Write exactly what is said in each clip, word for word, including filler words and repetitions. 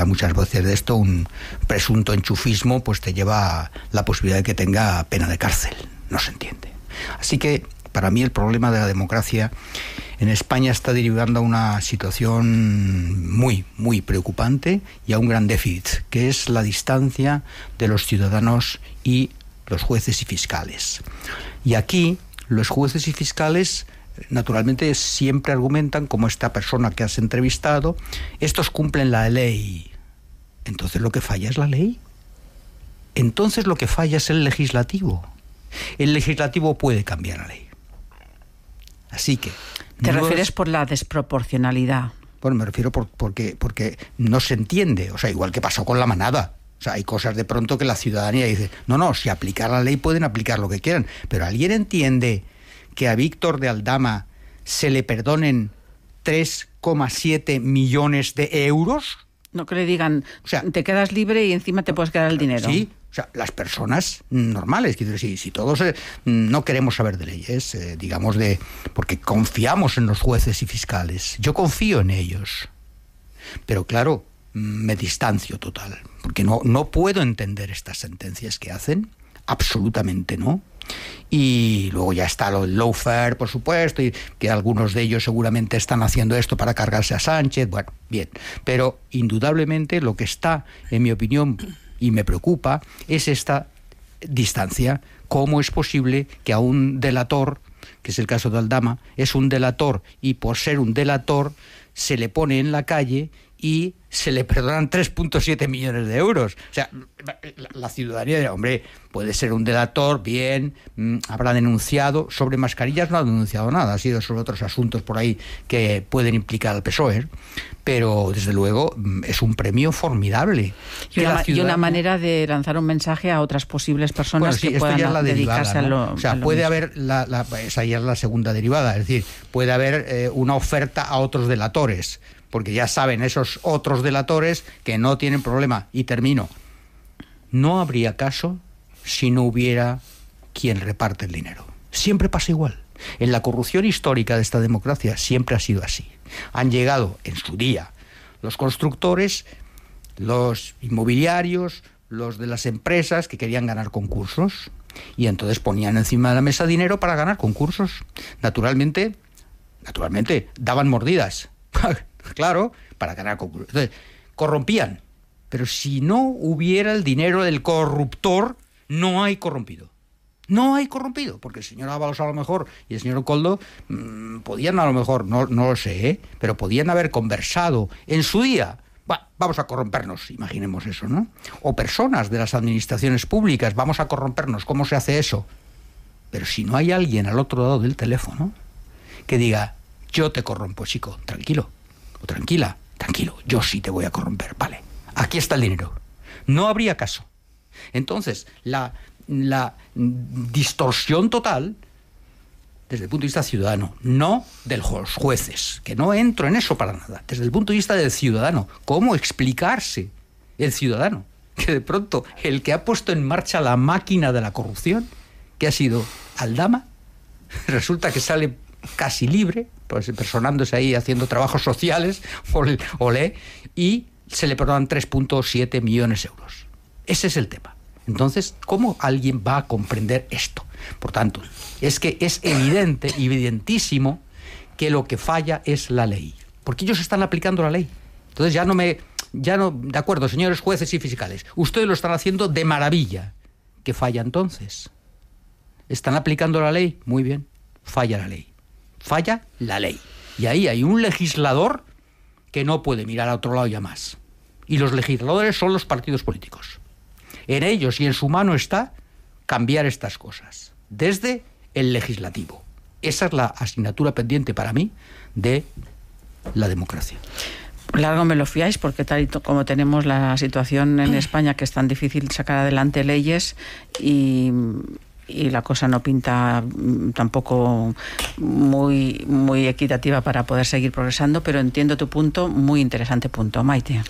muchas veces de esto, un presunto enchufismo pues te lleva a la posibilidad de que tenga pena de cárcel. No se entiende. Así que para mí el problema de la democracia en España está derivando a una situación muy, muy preocupante y a un gran déficit, que es la distancia de los ciudadanos y los jueces y fiscales. Y aquí los jueces y fiscales naturalmente siempre argumentan, como esta persona que has entrevistado, estos cumplen la ley. Entonces lo que falla es la ley. Entonces lo que falla es el legislativo. El legislativo puede cambiar la ley. Así que... ¿Te no refieres es... por la desproporcionalidad? Bueno, me refiero por, porque, porque no se entiende. O sea, igual que pasó con la manada. O sea, hay cosas de pronto que la ciudadanía dice, no, no, si aplicar la ley pueden aplicar lo que quieran. Pero ¿alguien entiende que a Víctor de Aldama se le perdonen tres coma siete millones de euros? No que le digan, o sea, te quedas libre y encima te puedes quedar el dinero. Sí, o sea, las personas normales, quiero decir, si todos eh, no queremos saber de leyes, eh, digamos, de porque confiamos en los jueces y fiscales. Yo confío en ellos. Pero claro, me distancio total, porque no, no puedo entender estas sentencias que hacen, absolutamente no. Y luego ya está lo del lawfare, por supuesto, y que algunos de ellos seguramente están haciendo esto para cargarse a Sánchez. Bueno, bien, pero indudablemente lo que está, en mi opinión, y me preocupa, es esta distancia. ¿Cómo es posible que a un delator, que es el caso de Aldama, es un delator y por ser un delator se le pone en la calle y se le perdonan tres punto siete millones de euros? O sea, la, la ciudadanía dirá, hombre, puede ser un delator, bien, mmm, habrá denunciado. Sobre mascarillas no ha denunciado nada, ha sido sobre otros asuntos por ahí que pueden implicar al P S O E, pero desde luego es un premio formidable. Y una, ciudadanía... y una manera de lanzar un mensaje a otras posibles personas, bueno, sí, que puedan la dedicarse derivada, ¿no? a lo... O sea, a lo puede mismo. haber, la, la, esa ya es la segunda derivada, es decir, puede haber eh, una oferta a otros delatores, porque ya saben esos otros delatores que no tienen problema. Y termino. No habría caso si no hubiera quien reparte el dinero. Siempre pasa igual. En la corrupción histórica de esta democracia siempre ha sido así. Han llegado en su día los constructores, los inmobiliarios, los de las empresas que querían ganar concursos y entonces ponían encima de la mesa dinero para ganar concursos. Naturalmente, naturalmente daban mordidas. Claro, para ganar concursos. Entonces, corrompían. Pero si no hubiera el dinero del corruptor, no hay corrompido. No hay corrompido, porque el señor Ábalos a lo mejor y el señor Coldo mmm, podían a lo mejor, no, no lo sé, ¿eh? pero podían haber conversado en su día. Bah, vamos a corrompernos, imaginemos eso, ¿no? O personas de las administraciones públicas, vamos a corrompernos, ¿cómo se hace eso? Pero si no hay alguien al otro lado del teléfono que diga, yo te corrompo, chico, tranquilo. O tranquila, tranquilo, yo sí te voy a corromper, vale, aquí está el dinero. No habría caso. Entonces, la, la distorsión total, desde el punto de vista ciudadano, no de los jueces, que no entro en eso para nada, desde el punto de vista del ciudadano, ¿cómo explicarse el ciudadano? Que de pronto el que ha puesto en marcha la máquina de la corrupción, que ha sido Aldama, resulta que sale casi libre, pues personándose ahí haciendo trabajos sociales, olé, olé, y se le perdonan tres punto siete millones de euros. Ese es el tema. Entonces, ¿cómo alguien va a comprender esto? Por tanto, es que es evidente, evidentísimo, que lo que falla es la ley. Porque ellos están aplicando la ley. Entonces ya no me... ya no, de acuerdo, señores jueces y fiscales, ustedes lo están haciendo de maravilla. ¿Qué falla entonces? ¿Están aplicando la ley? Muy bien, falla la ley. Falla la ley. Y ahí hay un legislador que no puede mirar a otro lado ya más. Y los legisladores son los partidos políticos. En ellos y en su mano está cambiar estas cosas, desde el legislativo. Esa es la asignatura pendiente para mí de la democracia. Largo me lo fiáis, porque tal y como tenemos la situación en España, que es tan difícil sacar adelante leyes y... y la cosa no pinta tampoco muy, muy equitativa para poder seguir progresando, pero entiendo tu punto, muy interesante punto. Maite.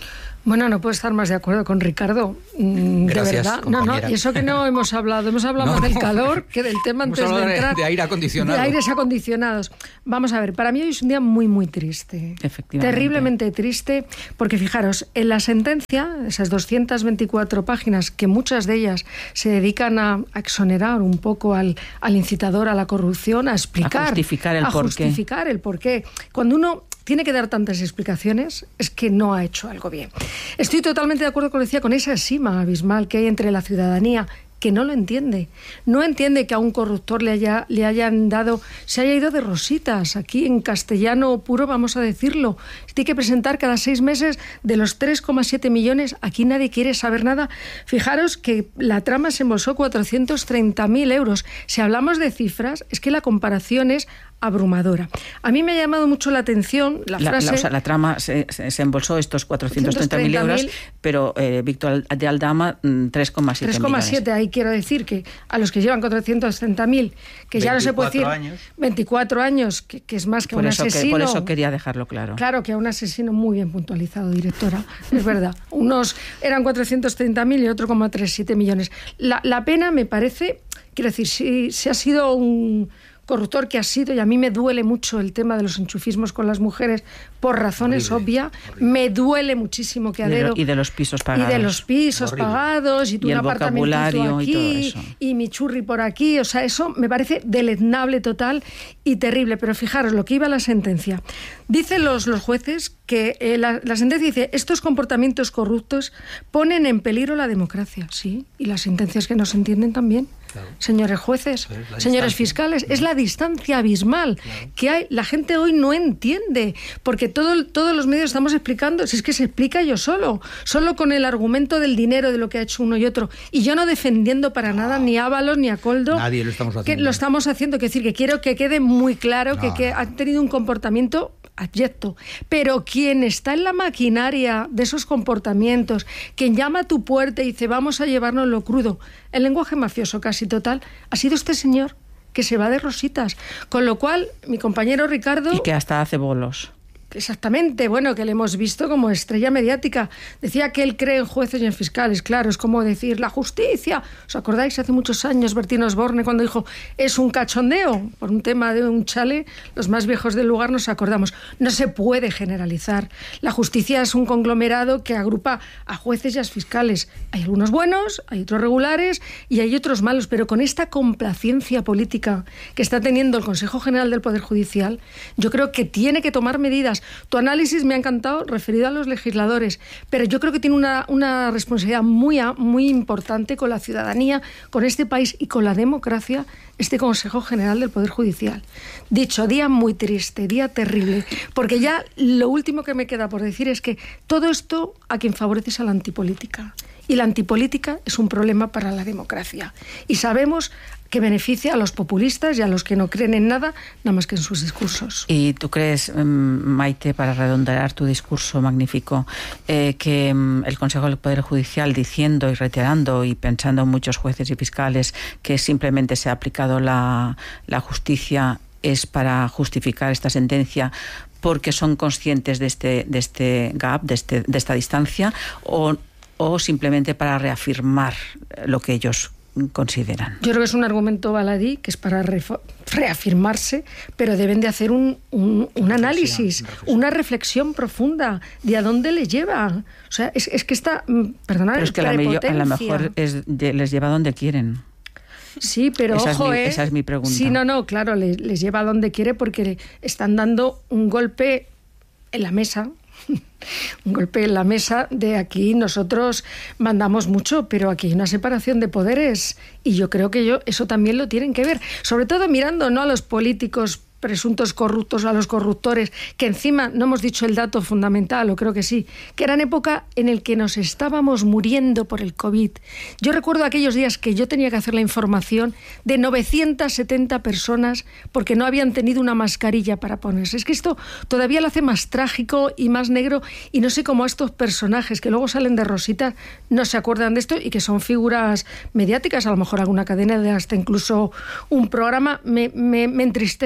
Bueno, no puedo estar más de acuerdo con Ricardo. Mm, Gracias, de verdad. compañera. No, no, y eso que no hemos hablado. Hemos hablado No, más del no. calor que del tema Hemos antes de hablado de- entrar. de aire acondicionado. De aires acondicionados. Vamos a ver, para mí hoy es un día muy, muy triste. Efectivamente. Terriblemente triste, porque fijaros, en la sentencia, esas doscientas veinticuatro páginas, que muchas de ellas se dedican a, a exonerar un poco al, al incitador a la corrupción, a explicar. A justificar el a porqué. justificar el porqué. Cuando uno tiene que dar tantas explicaciones, es que no ha hecho algo bien. Estoy totalmente de acuerdo con, decía, con esa sima abismal que hay entre la ciudadanía, que no lo entiende. No entiende que a un corruptor le, haya, le hayan dado, se haya ido de rositas. Aquí en castellano puro vamos a decirlo. Tiene que presentar cada seis meses de los tres coma siete millones. Aquí nadie quiere saber nada. Fijaros que la trama se embolsó cuatrocientos treinta mil euros. Si hablamos de cifras, es que la comparación es abrumadora. A mí me ha llamado mucho la atención la, La, frase... la, o sea, la trama se, se, se embolsó estos cuatrocientos treinta mil euros, pero eh, Víctor de Aldama mm, tres coma siete tres coma siete, millones. ahí quiero decir que a los que llevan cuatrocientos treinta mil, que ya no se puede decir... años. veinticuatro años, que, que es más que Por un eso, que, asesino. por eso quería dejarlo claro. Claro, que a un asesino muy bien puntualizado, directora. Es verdad. Unos eran cuatrocientos treinta mil y otro como treinta y siete millones. La, la pena me parece, quiero decir, si, si ha sido un corruptor que ha sido, y a mí me duele mucho el tema de los enchufismos con las mujeres, por razones obvias, me duele muchísimo que a Y de, dedo... lo- y de los pisos pagados. Y de los pisos Horrible. pagados, y tú Y un el vocabulario apartamento y todo aquí, eso. y mi churri por aquí, o sea, eso me parece deleznable total y terrible. Pero fijaros lo que iba a la sentencia. Dicen los, los jueces que eh, la, la sentencia dice, estos comportamientos corruptos ponen en peligro la democracia. Sí, y las sentencias que no se entienden también. Claro. Señores jueces, Pues la señores distancia. fiscales, Claro. es la distancia abismal Claro. que hay. La gente hoy no entiende, porque todo, todos los medios estamos explicando, si es que se explica yo solo, solo con el argumento del dinero, de lo que ha hecho uno y otro, y yo no defendiendo para nada ni a Ábalos ni a Coldo. Nadie lo estamos Que haciendo. lo estamos haciendo, que decir, que quiero que quede muy claro que, No, que no. han tenido un comportamiento abyecto. Pero quien está en la maquinaria de esos comportamientos, quien llama a tu puerta y dice vamos a llevarnos lo crudo, el lenguaje mafioso casi total, ha sido este señor que se va de rositas. Con lo cual, mi compañero Ricardo... Y que hasta hace bolos. Exactamente, bueno, que le hemos visto como estrella mediática. Decía que él cree en jueces y en fiscales, claro, es como decir la justicia. ¿Os acordáis hace muchos años Bertín Osborne cuando dijo es un cachondeo por un tema de un chale? Los más viejos del lugar nos acordamos. No se puede generalizar. La justicia es un conglomerado que agrupa a jueces y a fiscales. Hay algunos buenos, hay otros regulares y hay otros malos, pero con esta complacencia política que está teniendo el Consejo General del Poder Judicial, yo creo que tiene que tomar medidas. Tu análisis me ha encantado referido a los legisladores, pero yo creo que tiene una, una responsabilidad muy, muy importante con la ciudadanía, con este país y con la democracia, este Consejo General del Poder Judicial. Dicho, día muy triste, día terrible, porque ya lo último que me queda por decir es que todo esto a quien favorece es a la antipolítica. Y la antipolítica es un problema para la democracia. Y sabemos que beneficia a los populistas y a los que no creen en nada, nada más que en sus discursos. ¿Y tú crees, Maite, para redondear tu discurso magnífico, eh, que um, el Consejo del Poder Judicial, diciendo y reiterando y pensando en muchos jueces y fiscales que simplemente se ha aplicado la, la justicia, es para justificar esta sentencia porque son conscientes de este, de este gap, de, este, de esta distancia, o, o simplemente para reafirmar lo que ellos consideran? Yo creo que es un argumento baladí, que es para reafirmarse, pero deben de hacer un, un, un análisis, una reflexión. una reflexión profunda de a dónde les lleva. O sea, es, es que está, perdonad, pero es que a lo mejor es, les lleva donde quieren. Sí, pero esa ojo, es mi, ¿eh? Esa es mi pregunta. Sí, no, no, claro, les, les lleva a donde quiere porque están dando un golpe en la mesa. Un golpe en la mesa de aquí nosotros mandamos mucho, pero aquí hay una separación de poderes y yo creo que yo, eso también lo tienen que ver, sobre todo mirando no a los políticos presuntos corruptos, a los corruptores, que encima no hemos dicho el dato fundamental, o creo que sí, que eran época en el que nos estábamos muriendo por el COVID. Yo recuerdo aquellos días que yo tenía que hacer la información de novecientas setenta personas porque no habían tenido una mascarilla para ponerse. Es que esto todavía lo hace más trágico y más negro, y no sé cómo estos personajes que luego salen de rositas no se acuerdan de esto y que son figuras mediáticas, a lo mejor alguna cadena de hasta incluso un programa, me, me, me entristece mucho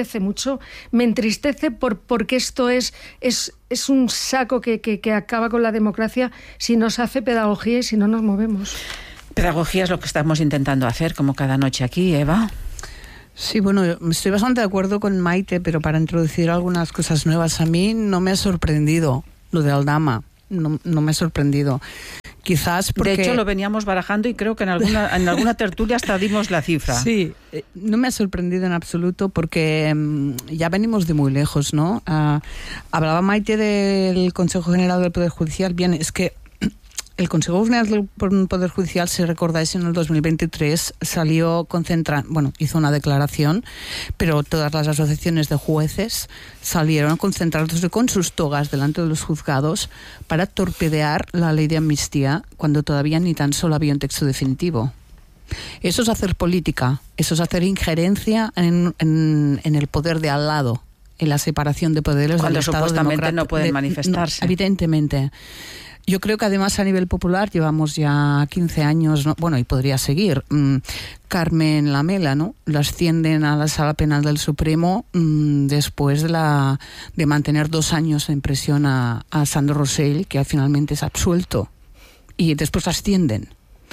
eso me entristece por, porque esto es, es, es un saco que, que, que acaba con la democracia si no se hace pedagogía y si no nos movemos. Pedagogía es lo que estamos intentando hacer, como cada noche aquí, Eva. Sí, bueno, estoy bastante de acuerdo con Maite, pero para introducir algunas cosas nuevas, a mí no me ha sorprendido lo de Aldama, no, no me ha sorprendido. Quizás porque... De hecho, lo veníamos barajando y creo que en alguna, en alguna tertulia hasta dimos la cifra. Sí, no me ha sorprendido en absoluto porque um, ya venimos de muy lejos, ¿no? Uh, hablaba Maite del Consejo General del Poder Judicial. Bien, es que el Consejo General del Poder Judicial, si recordáis, en el dos mil veintitrés salió concentra, bueno, hizo una declaración, pero todas las asociaciones de jueces salieron a concentrarse con sus togas delante de los juzgados para torpedear la ley de amnistía cuando todavía ni tan solo había un texto definitivo. Eso es hacer política, eso es hacer injerencia en, en, en el poder de al lado, en la separación de poderes cuando del Estado supuestamente democrático. No pueden de, manifestarse. No, evidentemente. Yo creo que además a nivel popular llevamos ya quince años, ¿no? Bueno, y podría seguir. Mm, Carmen Lamela, ¿no? La ascienden a la Sala Penal del Supremo mm, después de, la, de mantener dos años en prisión a, a Sandro Rosell, que finalmente es absuelto. Y después ascienden.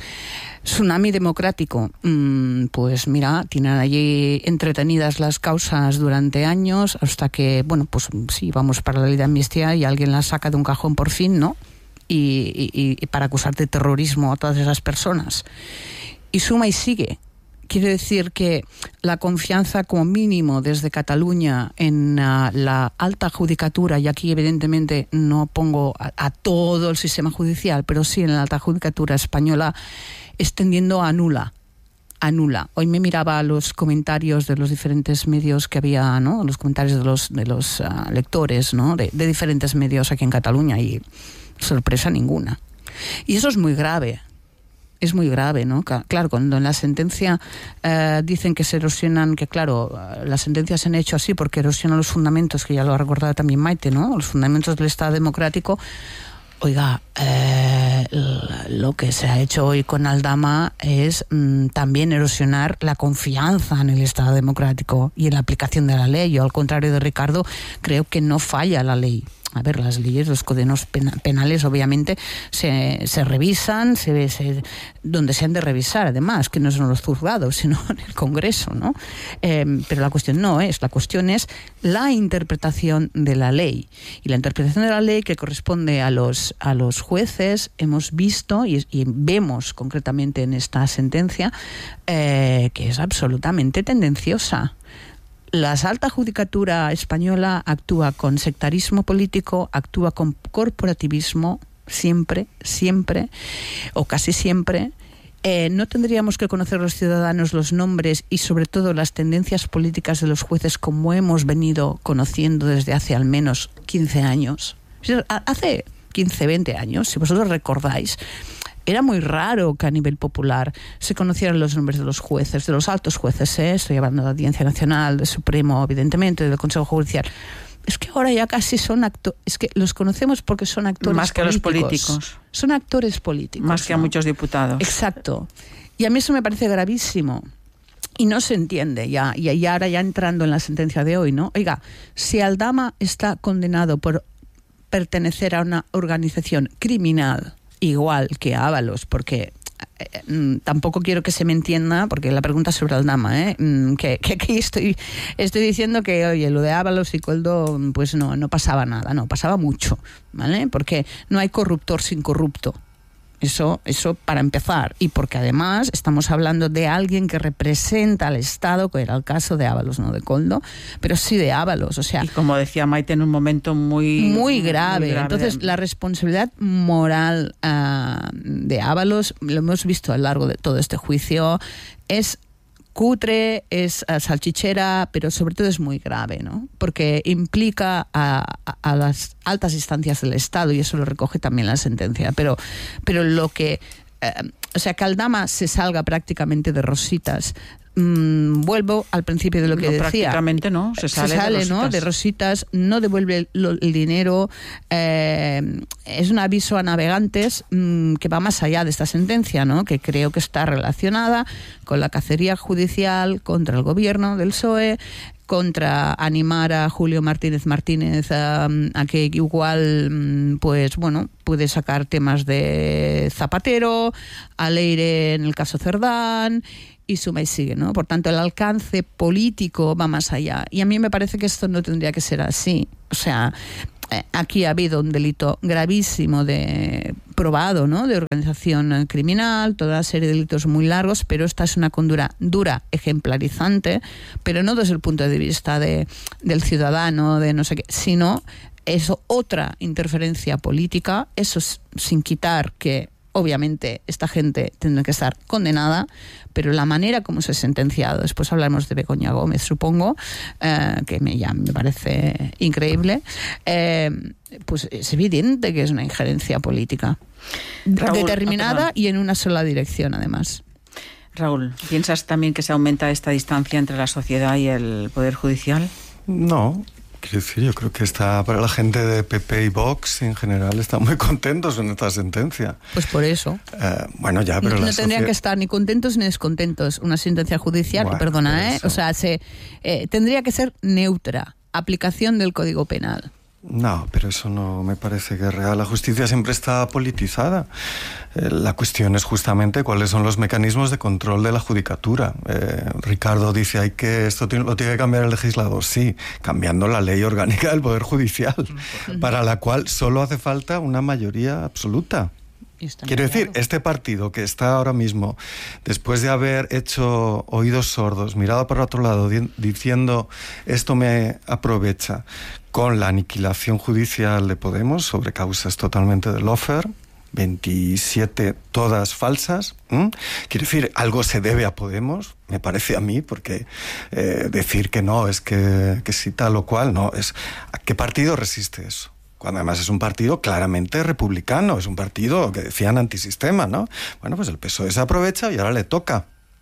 Tsunami democrático, mm, pues mira, tienen allí entretenidas las causas durante años hasta que, bueno, pues sí, vamos para la ley de amnistía y alguien la saca de un cajón por fin, ¿no? Y, y, y para acusar de terrorismo a todas esas personas. Y suma y sigue. Quiere decir que la confianza como mínimo desde Cataluña en uh, la alta judicatura, y aquí evidentemente no pongo a, a todo el sistema judicial, pero sí en la alta judicatura española, es tendiendo a nula. A nula. Hoy me miraba los comentarios de los diferentes medios que había, ¿no? Los comentarios de los, de los uh, lectores, ¿no? De, de diferentes medios aquí en Cataluña y sorpresa ninguna. Y eso es muy grave. Es muy grave, ¿no? Claro, cuando en la sentencia eh, dicen que se erosionan, que claro, las sentencias se han hecho así porque erosionan los fundamentos, que ya lo ha recordado también Maite, ¿no? Los fundamentos del Estado democrático. Oiga, eh, lo que se ha hecho hoy con Aldama es mmm, también erosionar la confianza en el Estado democrático y en la aplicación de la ley. Yo, al contrario de Ricardo, creo que no falla la ley. A ver, las leyes, los códigos penales, obviamente, se, se revisan, se, se, donde se han de revisar, además, que no son los juzgados, sino en el Congreso, ¿no? Eh, pero la cuestión no es, la cuestión es la interpretación de la ley. Y la interpretación de la ley que corresponde a los, a los jueces, hemos visto y, y vemos concretamente en esta sentencia, eh, que es absolutamente tendenciosa. La alta judicatura española actúa con sectarismo político, actúa con corporativismo, siempre, siempre, o casi siempre. Eh, no tendríamos que conocer los ciudadanos los nombres y sobre todo las tendencias políticas de los jueces como hemos venido conociendo desde hace al menos quince años. Hace quince, veinte años, si vosotros recordáis, era muy raro que a nivel popular se conocieran los nombres de los jueces, de los altos jueces, ¿eh? Estoy hablando de la Audiencia Nacional, del Supremo, evidentemente, del Consejo Judicial. Es que ahora ya casi son actores, es que los conocemos porque son actores más que políticos. Los políticos. Son actores políticos. Más que ¿no? a muchos diputados. Exacto. Y a mí eso me parece gravísimo. Y no se entiende, ya, y, y ahora ya entrando en la sentencia de hoy, ¿no? Oiga, si Aldama está condenado por pertenecer a una organización criminal, igual que Ábalos, porque eh, tampoco quiero que se me entienda, porque la pregunta es sobre Aldama, ¿eh? que, que aquí estoy, estoy diciendo que, oye, lo de Ábalos y Koldo, pues no, no pasaba nada, no, pasaba mucho, ¿vale? Porque no hay corruptor sin corrupto. Eso, eso para empezar. Y porque además estamos hablando de alguien que representa al Estado, que era el caso de Ábalos, no de Koldo, pero sí de Ábalos. O sea, y como decía Maite, en un momento muy, muy grave. Muy grave. Entonces, la responsabilidad moral uh, de Ábalos, lo hemos visto a lo largo de todo este juicio, es cutre, es uh, salchichera, pero sobre todo es muy grave, ¿no? Porque implica a, a, a las altas instancias del Estado, y eso lo recoge también la sentencia. Pero, pero lo que... Uh, o sea, que Aldama se salga prácticamente de rositas mmm, vuelvo al principio de lo que no, decía. Prácticamente no, se sale, se sale de rositas. ¿no? de rositas, no devuelve el, el dinero. Eh, es un aviso a navegantes mmm, que va más allá de esta sentencia, ¿no? Que creo que está relacionada con la cacería judicial contra el gobierno del P S O E, contra animar a Julio Martínez Martínez a, a que igual, pues bueno, puede sacar temas de Zapatero, a Leire en el caso Cerdán, y suma y sigue, ¿no? Por tanto, el alcance político va más allá. Y a mí me parece que esto no tendría que ser así. O sea, aquí ha habido un delito gravísimo de probado, ¿no? De organización criminal, toda una serie de delitos muy largos, pero esta es una condena dura, ejemplarizante, pero no desde el punto de vista de, del ciudadano, de no sé qué, sino es otra interferencia política, eso es, sin quitar que obviamente esta gente tendrá que estar condenada, pero la manera como se ha sentenciado, después hablaremos de Begoña Gómez, supongo, eh, que me, ya me parece increíble, eh, pues es evidente que es una injerencia política. Raúl, determinada y en una sola dirección, además. Raúl, ¿piensas también que se aumenta esta distancia entre la sociedad y el Poder Judicial? No. Quiero decir, yo creo que está para la gente de P P y Vox en general están muy contentos en esta sentencia. Pues por eso. Eh, bueno, ya, pero no, la no tendrían sociedad... que estar ni contentos ni descontentos. Una sentencia judicial, bueno, perdona, ¿eh? O sea, se eh, tendría que ser neutra. Aplicación del Código Penal. No, pero eso no me parece que es real. La justicia siempre está politizada. Eh, la cuestión es justamente cuáles son los mecanismos de control de la judicatura. Eh, Ricardo dice, hay que esto tiene, lo tiene que cambiar el legislador. Sí, cambiando la ley orgánica del Poder Judicial, uh-huh. para la cual solo hace falta una mayoría absoluta. Quiero decir, este partido que está ahora mismo, después de haber hecho oídos sordos, mirado para otro lado, di- diciendo esto me aprovecha, con la aniquilación judicial de Podemos sobre causas totalmente de lawfare, veintisiete todas falsas. ¿Mm? Quiero decir, algo se debe a Podemos, me parece a mí, porque eh, decir que no es que, que sí tal o cual, no, es ¿a qué partido resiste eso? Cuando además es un partido claramente republicano, es un partido que decían antisistema, ¿no? Bueno, pues el P S O E se aprovecha y ahora le toca.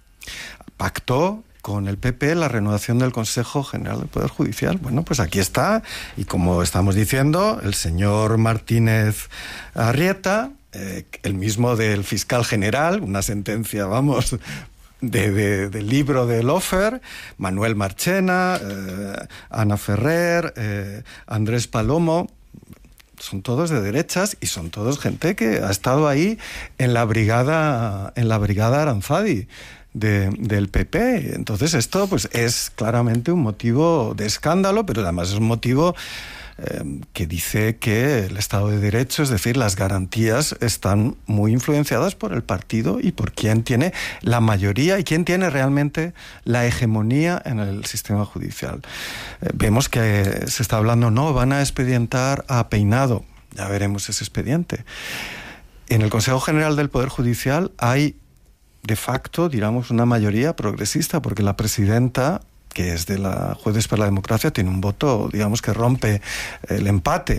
Pactó con el P P la renovación del Consejo General del Poder Judicial. Bueno, pues aquí está, y como estamos diciendo, el señor Martínez Arrieta, eh, el mismo del fiscal general, una sentencia, vamos... De, de, del libro de lawfare, Manuel Marchena, eh, Ana Ferrer, eh, Andrés Palomo, son todos de derechas y son todos gente que ha estado ahí en la brigada, en la brigada Aranzadi de, del P P. Entonces esto pues es claramente un motivo de escándalo, pero además es un motivo Eh, que dice que el Estado de Derecho, es decir, las garantías están muy influenciadas por el partido y por quien tiene la mayoría y quien tiene realmente la hegemonía en el sistema judicial. Eh, vemos que se está hablando, no, van a expedientar a Peinado, ya veremos ese expediente. En el Consejo General del Poder Judicial hay de facto, digamos, una mayoría progresista, porque la presidenta, que es de la Jueces para la Democracia, tiene un voto, digamos, que rompe el empate.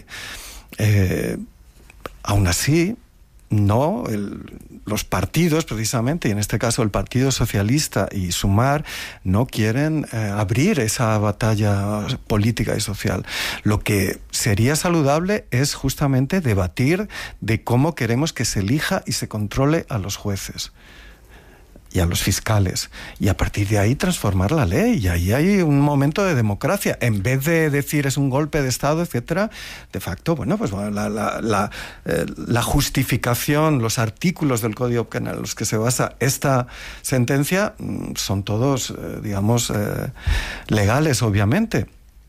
Eh, aún así, no, el, los partidos, precisamente, y en este caso el Partido Socialista y Sumar, no quieren eh, abrir esa batalla política y social. Lo que sería saludable es justamente debatir de cómo queremos que se elija y se controle a los jueces y a los fiscales, y a partir de ahí transformar la ley, y ahí hay un momento de democracia, en vez de decir es un golpe de Estado, etcétera. De facto, bueno, pues bueno, la, la, la, eh, la justificación, los artículos del Código Penal en los que se basa esta sentencia son todos, eh, digamos, eh, legales, obviamente.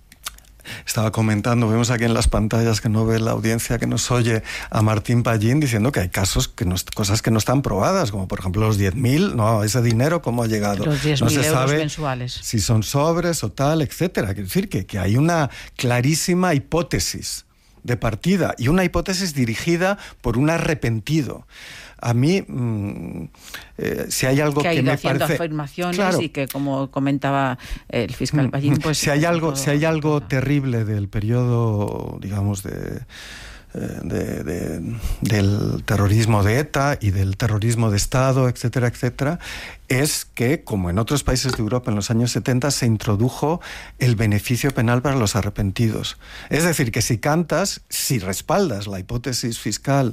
Estaba comentando, vemos aquí en las pantallas, que no ve la audiencia que nos oye, a Martín Pallín diciendo que hay casos, que no, cosas que no están probadas, como por ejemplo los diez mil, no, ese dinero cómo ha llegado. Los diez mil no se euros sabe mensuales. Si son sobres o tal, etcétera. Quiero decir que, que hay una clarísima hipótesis de partida y una hipótesis dirigida por un arrepentido. A mí, mmm, eh, si hay algo que, ha que ido me haciendo parece... afirmaciones, claro, y que, como comentaba el fiscal Pallín, pues... Si hay algo, si hay algo terrible del periodo, digamos, de, de, de, del terrorismo de ETA y del terrorismo de Estado, etcétera, etcétera, es que, como en otros países de Europa en los años setenta, se introdujo el beneficio penal para los arrepentidos. Es decir, que si cantas, si respaldas la hipótesis fiscal,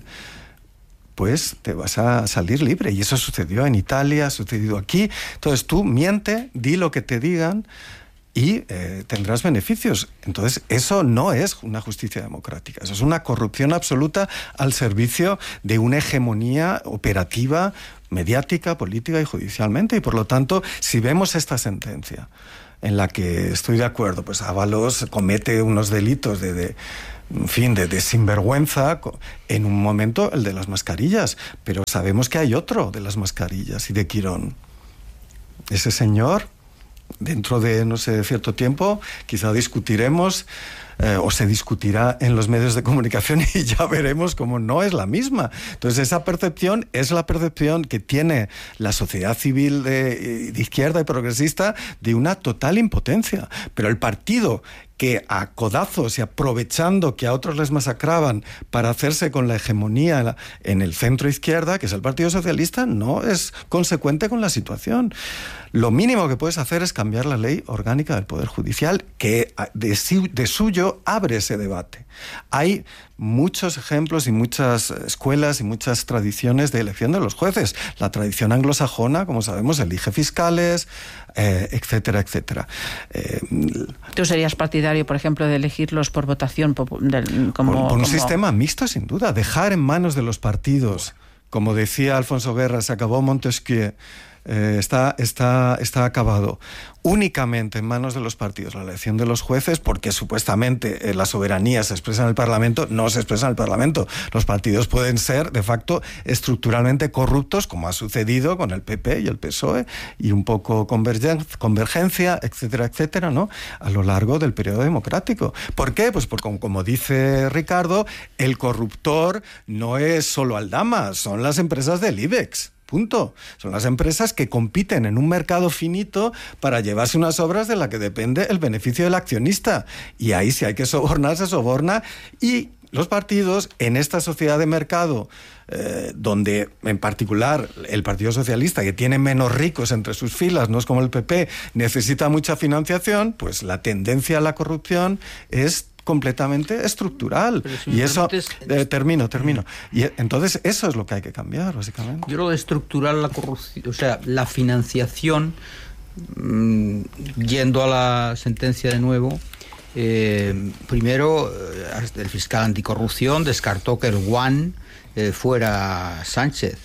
pues te vas a salir libre. Y eso sucedió en Italia, ha sucedido aquí. Entonces tú miente, di lo que te digan, y eh, tendrás beneficios. Entonces, eso no es una justicia democrática, eso es una corrupción absoluta al servicio de una hegemonía operativa, mediática, política y judicialmente. Y por lo tanto, si vemos esta sentencia, en la que estoy de acuerdo, pues Ábalos comete unos delitos de... de en fin, de, de sinvergüenza, en un momento el de las mascarillas, pero sabemos que hay otro de las mascarillas y de Quirón. Ese señor, dentro de, no sé, cierto tiempo, quizá discutiremos eh, o se discutirá en los medios de comunicación y ya veremos cómo no es la misma. Entonces, esa percepción es la percepción que tiene la sociedad civil de, de izquierda y progresista de una total impotencia. Pero el partido que a codazos y aprovechando que a otros les masacraban para hacerse con la hegemonía en el centro izquierda, que es el Partido Socialista, no es consecuente con la situación. Lo mínimo que puedes hacer es cambiar la ley orgánica del Poder Judicial, que de, de suyo abre ese debate. Hay muchos ejemplos y muchas escuelas y muchas tradiciones de elección de los jueces. La tradición anglosajona, como sabemos, elige fiscales, eh, etcétera, etcétera. Eh, ¿Tú serías partidario, por ejemplo, de elegirlos por votación? Del, como, por, por un como... sistema mixto, sin duda. Dejar en manos de los partidos. Como decía Alfonso Guerra, se acabó Montesquieu. Eh, está, está, está acabado únicamente en manos de los partidos la elección de los jueces, porque supuestamente eh, la soberanía se expresa en el Parlamento. No se expresa en el Parlamento. Los partidos pueden ser de facto estructuralmente corruptos, como ha sucedido con el P P y el P S O E, y un poco convergen- convergencia, etcétera, etcétera, ¿no?, a lo largo del periodo democrático. ¿Por qué? Pues porque, como, como dice Ricardo, el corruptor no es solo Aldama, son las empresas del IBEX. Punto. Son las empresas que compiten en un mercado finito para llevarse unas obras de las que depende el beneficio del accionista. Y ahí, si hay que sobornar, se soborna. Y los partidos, en esta sociedad de mercado, eh, donde en particular el Partido Socialista, que tiene menos ricos entre sus filas, no es como el P P, necesita mucha financiación, pues la tendencia a la corrupción es completamente estructural. Si y eso eh, termino, termino. Y entonces eso es lo que hay que cambiar, básicamente. Yo lo de estructural, la corrupción, o sea, la financiación, mmm, yendo a la sentencia de nuevo, eh, primero el fiscal anticorrupción descartó que el guan eh, fuera Sánchez.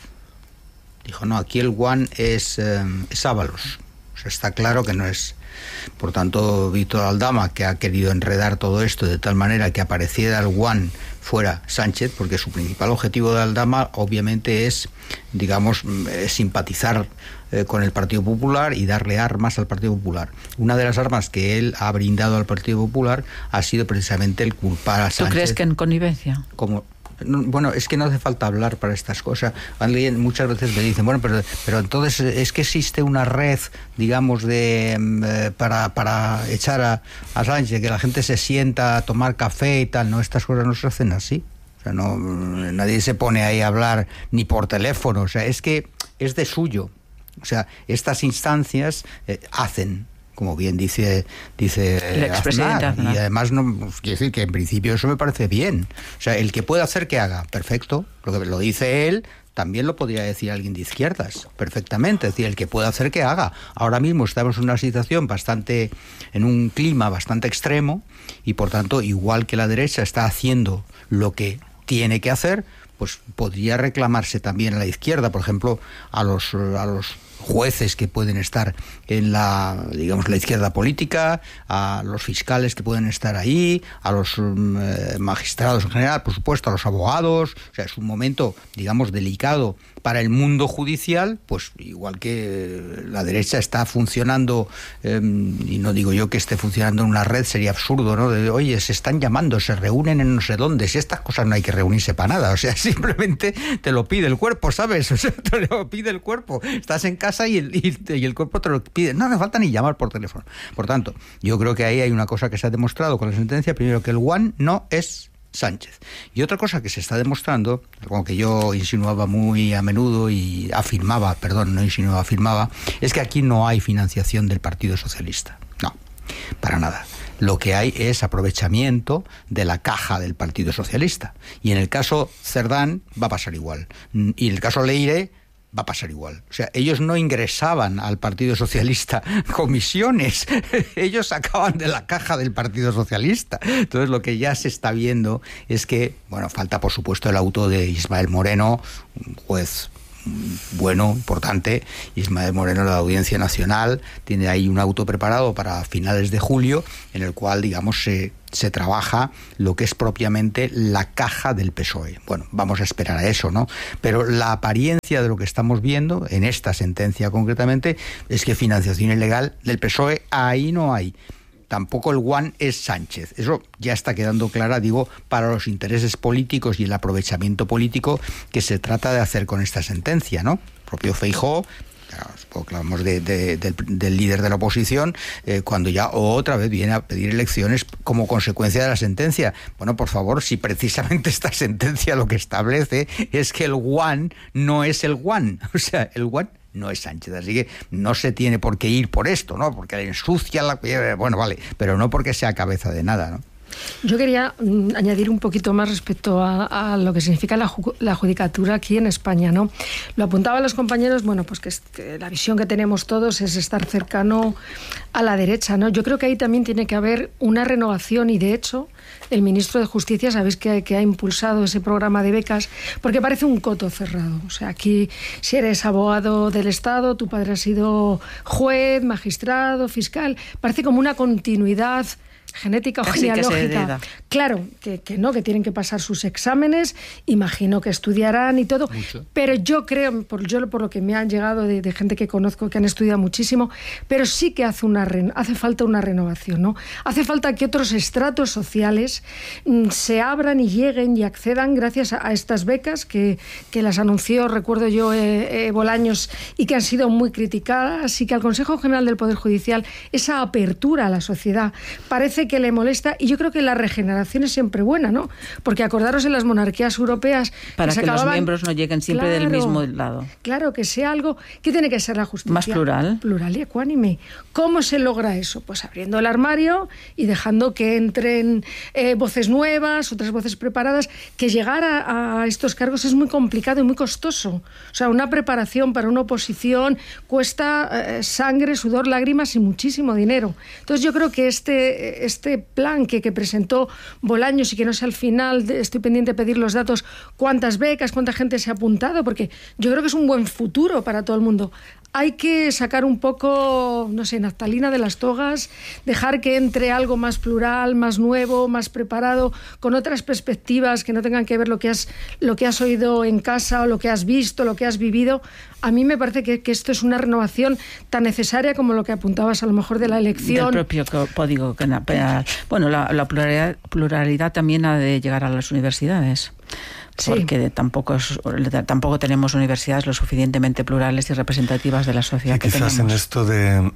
Dijo, no, aquí el guan es, eh, es Ábalos. O sea, está claro que no es. Por tanto, Víctor Aldama, que ha querido enredar todo esto de tal manera que apareciera el guan fuera Sánchez, porque su principal objetivo de Aldama obviamente es, digamos, simpatizar eh, con el Partido Popular y darle armas al Partido Popular. Una de las armas que él ha brindado al Partido Popular ha sido precisamente el culpar a Sánchez. ¿Tú crees que en connivencia? Como Bueno, es que no hace falta hablar para estas cosas. Alguien muchas veces me dicen, bueno, pero, pero entonces es que existe una red, digamos, de eh, para, para echar a, a Sánchez, que la gente se sienta a tomar café y tal. No, estas cosas no se hacen así. O sea, no, nadie se pone ahí a hablar ni por teléfono. O sea, es que es de suyo. O sea, estas instancias eh, hacen, como bien dice dice el expresidente Aznar, y además no quiero decir que en principio eso me parece bien. O sea, el que pueda hacer que haga, perfecto. Lo que lo dice él, también lo podría decir alguien de izquierdas, perfectamente. Es decir, el que pueda hacer que haga. Ahora mismo estamos en una situación bastante, en un clima bastante extremo, y por tanto, igual que la derecha está haciendo lo que tiene que hacer, pues podría reclamarse también a la izquierda, por ejemplo, a los a los jueces que pueden estar en la, digamos, la izquierda política, a los fiscales que pueden estar ahí, a los eh, magistrados en general, por supuesto, a los abogados. O sea, es un momento, digamos, delicado para el mundo judicial, pues igual que la derecha está funcionando, eh, y no digo yo que esté funcionando en una red, sería absurdo, ¿no? De, oye, se están llamando, se reúnen en no sé dónde, si estas cosas no hay que reunirse para nada, o sea, simplemente te lo pide el cuerpo, ¿sabes? O sea, te lo pide el cuerpo, estás en casa y el, y, y el cuerpo te lo pide, no hace falta ni llamar por teléfono. Por tanto, yo creo que ahí hay una cosa que se ha demostrado con la sentencia, primero que el guan no es Sánchez. Y otra cosa que se está demostrando, algo que yo insinuaba muy a menudo y afirmaba, perdón, no insinuaba, afirmaba, es que aquí no hay financiación del Partido Socialista. No, para nada. Lo que hay es aprovechamiento de la caja del Partido Socialista. Y en el caso Cerdán va a pasar igual. Y en el caso Leire va a pasar igual. O sea, ellos no ingresaban al Partido Socialista comisiones, ellos sacaban de la caja del Partido Socialista. Entonces lo que ya se está viendo es que, bueno, falta por supuesto el auto de Ismael Moreno, un juez bueno, importante. Ismael Moreno de la Audiencia Nacional tiene ahí un auto preparado para finales de julio en el cual, digamos, se, se trabaja lo que es propiamente la caja del P S O E. Bueno, vamos a esperar a eso, ¿no? Pero la apariencia de lo que estamos viendo en esta sentencia concretamente es que financiación ilegal del P S O E ahí no hay. Tampoco el guan es Sánchez. Eso ya está quedando clara, digo, para los intereses políticos y el aprovechamiento político que se trata de hacer con esta sentencia, ¿no? El propio Feijóo, claro, supongo que hablamos de, de, de, del líder de la oposición, eh, cuando ya otra vez viene a pedir elecciones como consecuencia de la sentencia. Bueno, por favor, si precisamente esta sentencia lo que establece es que el guan no es el guan, o sea, el guan no es Sánchez, así que no se tiene por qué ir por esto, ¿no? Porque le ensucia la... Bueno, vale, pero no porque sea cabeza de nada, ¿no? Yo quería mm, añadir un poquito más respecto a, a lo que significa la, ju- la judicatura aquí en España, ¿no? Lo apuntaban los compañeros, bueno, pues que, es, que la visión que tenemos todos es estar cercano a la derecha, ¿no? Yo creo que ahí también tiene que haber una renovación y, de hecho, el ministro de Justicia, sabéis que, que ha impulsado ese programa de becas, porque parece un coto cerrado. O sea, aquí, si eres abogado del Estado, tu padre ha sido juez, magistrado, fiscal, parece como una continuidad genética o casi genealógica. Que claro, que, que no, que tienen que pasar sus exámenes, imagino que estudiarán y todo, mucho. Pero yo creo, por, yo, por lo que me han llegado de, de gente que conozco que han estudiado muchísimo, pero sí que hace, una, hace falta una renovación, ¿no? Hace falta que otros estratos sociales mm, se abran y lleguen y accedan gracias a, a estas becas que, que las anunció, recuerdo yo, eh, eh, Bolaños, y que han sido muy criticadas, y que al Consejo General del Poder Judicial esa apertura a la sociedad parece que le molesta, y yo creo que la regeneración es siempre buena, ¿no? Porque acordaros en las monarquías europeas para que, que acababan, los miembros no lleguen siempre claro, del mismo lado. Claro, que sea algo que tiene que ser la justicia más plural, plural y ecuánime. ¿Cómo se logra eso? Pues abriendo el armario y dejando que entren eh, voces nuevas, otras voces preparadas. Que llegar a, a estos cargos es muy complicado y muy costoso. O sea, una preparación para una oposición cuesta eh, sangre, sudor, lágrimas y muchísimo dinero. Entonces yo creo que este este plan que, que presentó Bolaños, y que no sé al final, estoy pendiente de pedir los datos, cuántas becas, cuánta gente se ha apuntado, porque yo creo que es un buen futuro para todo el mundo. Hay que sacar un poco, no sé, naftalina de las togas, dejar que entre algo más plural, más nuevo, más preparado, con otras perspectivas que no tengan que ver lo que has, lo que has oído en casa o lo que has visto, lo que has vivido. A mí me parece que, que esto es una renovación tan necesaria como lo que apuntabas a lo mejor de la elección. Del propio código penal. Bueno, la, la pluralidad, pluralidad también ha de llegar a las universidades. Sí. Porque tampoco es, tampoco tenemos universidades lo suficientemente plurales y representativas de la sociedad y que quizás tenemos. En esto de,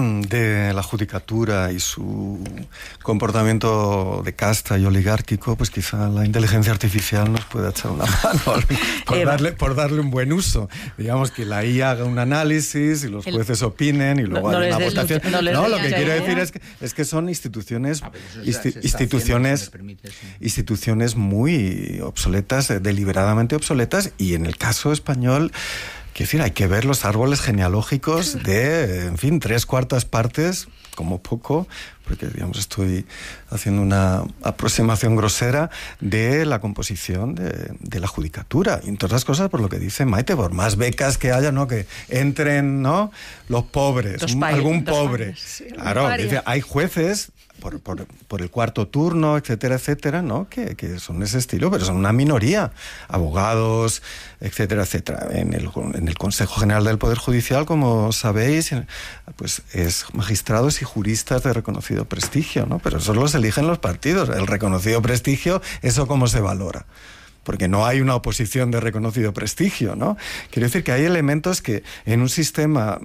de la judicatura y su comportamiento de casta y oligárquico, pues quizá la inteligencia artificial nos pueda echar una mano por, darle, por darle un buen uso. Digamos que la I A haga un análisis y los jueces opinen y luego no, no hay una votación. No, no lo que quiero decir es que, es que son instituciones, insti, instituciones, instituciones muy obsoletas, deliberadamente obsoletas, y en el caso español, quiero decir, hay que ver los árboles genealógicos de, en fin, tres cuartas partes, como poco, porque, digamos, estoy haciendo una aproximación grosera de la composición de, de la judicatura. Y entre otras cosas, por lo que dice Maite, por más becas que haya, ¿no? Que entren, ¿no? Los pobres, un, país, algún pobre. Sí, claro, dice, hay jueces Por, por, por el cuarto turno, etcétera, etcétera, ¿no? Que, que son ese estilo, pero son una minoría. Abogados, etcétera, etcétera. En el, en el Consejo General del Poder Judicial, como sabéis, pues es magistrados y juristas de reconocido prestigio, ¿no? Pero eso los eligen los partidos. El reconocido prestigio, ¿eso cómo se valora? Porque no hay una oposición de reconocido prestigio, ¿no? Quiero decir que hay elementos que en un sistema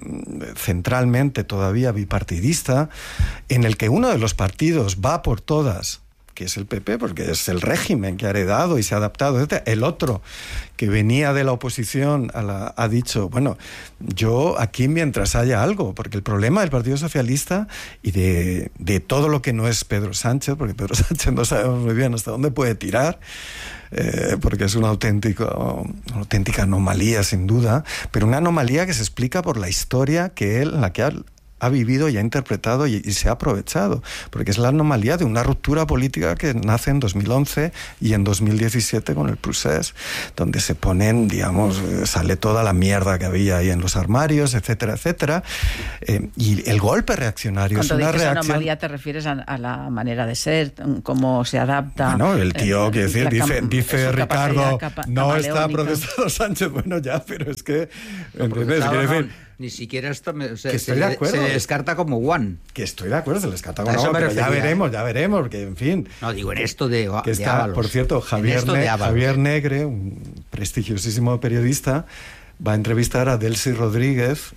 centralmente todavía bipartidista, en el que uno de los partidos va por todas que es el P P, porque es el régimen que ha heredado y se ha adaptado, etcétera. El otro, que venía de la oposición, a la, ha dicho, bueno, yo aquí mientras haya algo, porque el problema del Partido Socialista y de, de todo lo que no es Pedro Sánchez, porque Pedro Sánchez no sabemos muy bien hasta dónde puede tirar, eh, porque es una auténtica, una auténtica anomalía, sin duda, pero una anomalía que se explica por la historia que él, en la que ha, ha vivido y ha interpretado y, y se ha aprovechado, porque es la anomalía de una ruptura política que nace en dos mil once y en dos mil diecisiete con el Procés, donde se ponen, digamos, sale toda la mierda que había ahí en los armarios, etcétera, etcétera, eh, y el golpe reaccionario es una reacción... anomalía te refieres a, a la manera de ser, cómo se adapta... Bueno, el tío, eh, quiere decir, dice, dice Ricardo, capa, no está procesado Sánchez, bueno ya, pero es que... No, ¿entiendes? no, Quiere no, decir... ni siquiera esto me, o sea, que estoy se, de acuerdo. se descarta como one. Que estoy de acuerdo, se le descarta como A eso one, me pero ya refería. veremos, ya veremos, porque en fin... No, digo, en esto de, que de está, Ábalos. por cierto, Javier, esto de ne Ábalos. Javier Negre, un prestigiosísimo periodista, va a entrevistar a Delcy Rodríguez,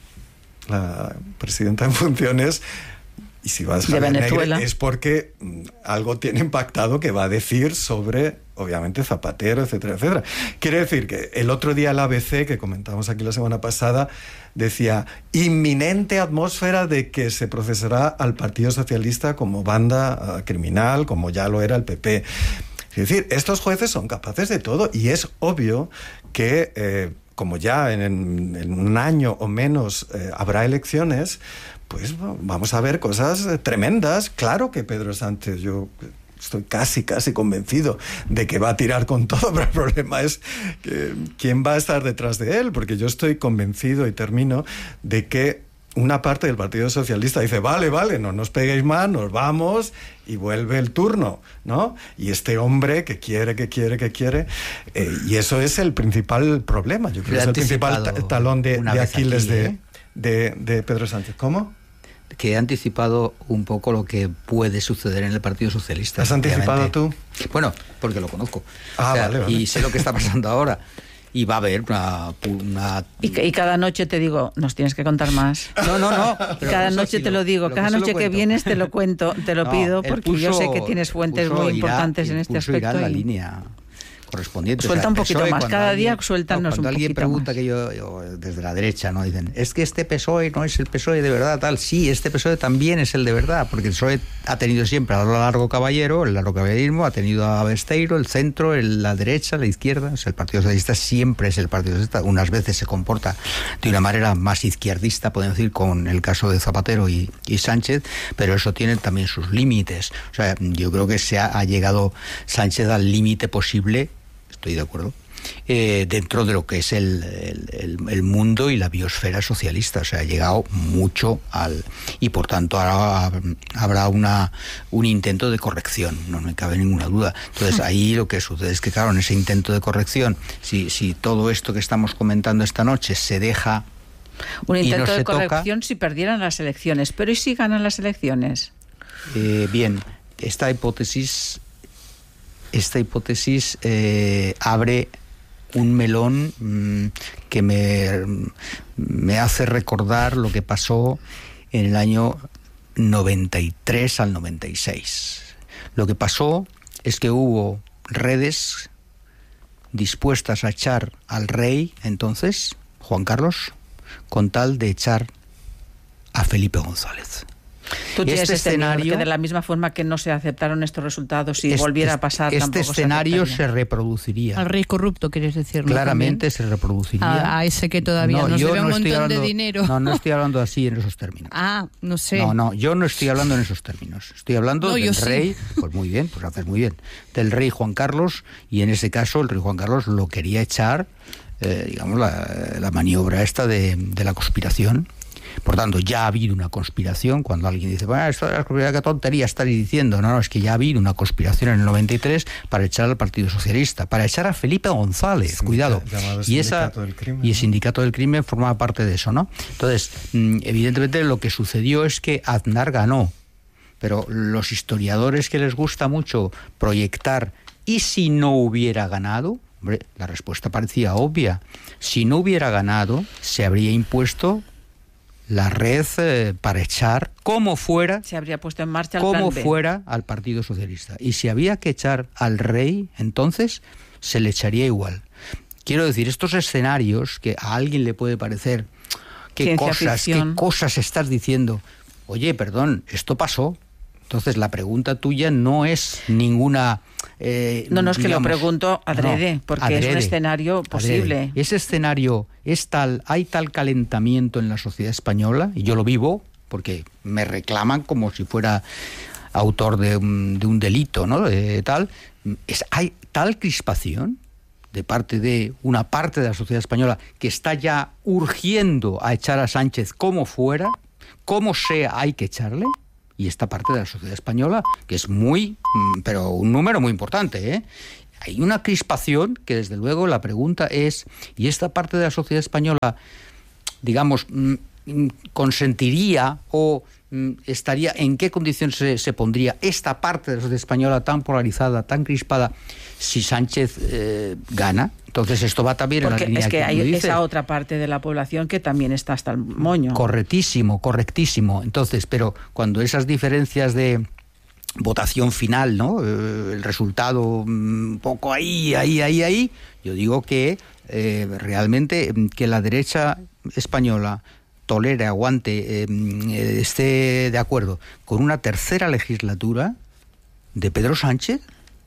la presidenta en funciones, y si va a de Venezuela, Negre, es porque mm, algo tiene impactado que va a decir sobre, obviamente, Zapatero, etcétera, etcétera. Quiere decir que el otro día el A B C, que comentamos aquí la semana pasada, decía, inminente atmósfera de que se procesará al Partido Socialista como banda uh, criminal, como ya lo era el P P. Es decir, estos jueces son capaces de todo y es obvio que... Eh, como ya en, en un año o menos eh, habrá elecciones, pues vamos a ver cosas tremendas. Claro que Pedro Sánchez, yo estoy casi, casi convencido de que va a tirar con todo, pero el problema es que, quién va a estar detrás de él, porque yo estoy convencido, y termino, de que una parte del Partido Socialista dice, vale, vale, no nos peguéis más, nos vamos, y vuelve el turno, ¿no? Y este hombre que quiere, que quiere, que quiere, eh, y eso es el principal problema, yo creo que es el principal ta talón de, de Aquiles aquí, ¿eh? de, de, de Pedro Sánchez. ¿Cómo? Que he anticipado un poco lo que puede suceder en el Partido Socialista. ¿Has anticipado tú? Bueno, porque lo conozco. Ah, o sea, vale, vale. Y sé lo que está pasando ahora. Y va a haber una... una... Y, y cada noche te digo, nos tienes que contar más. No, no, no. Pero cada noche sí te lo digo, cada noche que vienes te lo cuento, te lo no, pido, porque puso, yo sé que tienes fuentes muy importantes irá, en este aspecto. Irá en la y... línea correspondiente. Suelta o sea, un poquito P S O E, más, cada alguien, día suéltanos no, un poquito más. Cuando alguien pregunta que yo, yo, desde la derecha, ¿no? Dicen, es que este P S O E no es el P S O E de verdad, tal. Sí, este P S O E también es el de verdad, porque el P S O E ha tenido siempre a lo largo caballero, el largo caballerismo, ha tenido a Besteiro, el centro, el, la derecha, la izquierda. O sea, el Partido Socialista siempre es el Partido Socialista. Unas veces se comporta de una manera más izquierdista, podemos decir, con el caso de Zapatero y, y Sánchez, pero eso tiene también sus límites. O sea, yo creo que se ha, ha llegado Sánchez al límite posible, estoy de acuerdo, eh, dentro de lo que es el, el, el, el mundo y la biosfera socialista. O sea, ha llegado mucho al... Y por tanto ahora habrá una, un intento de corrección, no me cabe ninguna duda. Entonces ahí lo que sucede es que, claro, en ese intento de corrección, si, si todo esto que estamos comentando esta noche se deja... Un intento no de se corrección toca, si perdieran las elecciones, pero ¿y si ganan las elecciones? Eh, bien, esta hipótesis... Esta hipótesis eh, abre un melón mmm, que me, me hace recordar lo que pasó en el año noventa y tres al noventa y seis. Lo que pasó es que hubo redes dispuestas a echar al rey, entonces, Juan Carlos, con tal de echar a Felipe González. Tú tienes este este escenario, que de la misma forma que no se aceptaron estos resultados, si este, volviera a pasar, este tampoco escenario se, se reproduciría. Al rey corrupto, quieres decir, ¿no? Claramente También. se reproduciría. A, a ese que todavía no, nos debe no un montón hablando, de dinero. No, no estoy hablando así en esos términos. Ah, no sé. No, no, yo no estoy hablando en esos términos. Estoy hablando no, del sí. rey, pues muy bien, pues haces muy bien, del rey Juan Carlos, y en ese caso el rey Juan Carlos lo quería echar, eh, digamos, la, la maniobra esta de, de la conspiración. Por tanto, ya ha habido una conspiración. Cuando alguien dice, bueno, esto es la conspiración, qué tontería estaréis diciendo. No, no, es que ya ha habido una conspiración en el noventa y tres para echar al Partido Socialista, para echar a Felipe González, sí, cuidado. Y, esa, del crimen, y el ¿no? sindicato del crimen formaba parte de eso, ¿no? Entonces, evidentemente lo que sucedió es que Aznar ganó, pero los historiadores que les gusta mucho proyectar, ¿y si no hubiera ganado? Hombre, la respuesta parecía obvia. Si no hubiera ganado, se habría impuesto la red eh, para echar como fuera, se habría puesto en marcha el como plan B. fuera al Partido Socialista. Y si había que echar al rey, entonces se le echaría igual. Quiero decir, estos escenarios que a alguien le puede parecer qué Ciencia cosas, ficción. qué cosas estás diciendo. Oye, perdón, esto pasó. Entonces la pregunta tuya no es ninguna... Eh, No, no, es que digamos, lo pregunto adrede, no, porque adrede, es un escenario posible. adrede. Ese escenario es tal, hay tal calentamiento en la sociedad española, y yo lo vivo, porque me reclaman como si fuera autor de un, de un delito, ¿no? Eh, tal, es, hay tal crispación de parte de una parte de la sociedad española que está ya urgiendo a echar a Sánchez como fuera, como sea hay que echarle. Y esta parte de la sociedad española, que es muy, pero un número muy importante, ¿eh? Hay una crispación que, desde luego, la pregunta es, ¿y esta parte de la sociedad española, digamos, consentiría o estaría, en qué condiciones se, se pondría esta parte de la sociedad española tan polarizada, tan crispada, si Sánchez eh, gana? Entonces esto va también Porque en la línea es que, que hay dices. esa otra parte de la población que también está hasta el moño. Correctísimo, correctísimo. Entonces, pero cuando esas diferencias de votación final, ¿no? Eh, el resultado un poco ahí, ahí, ahí, ahí, yo digo que eh, realmente que la derecha española tolere, aguante, eh, esté de acuerdo con una tercera legislatura de Pedro Sánchez.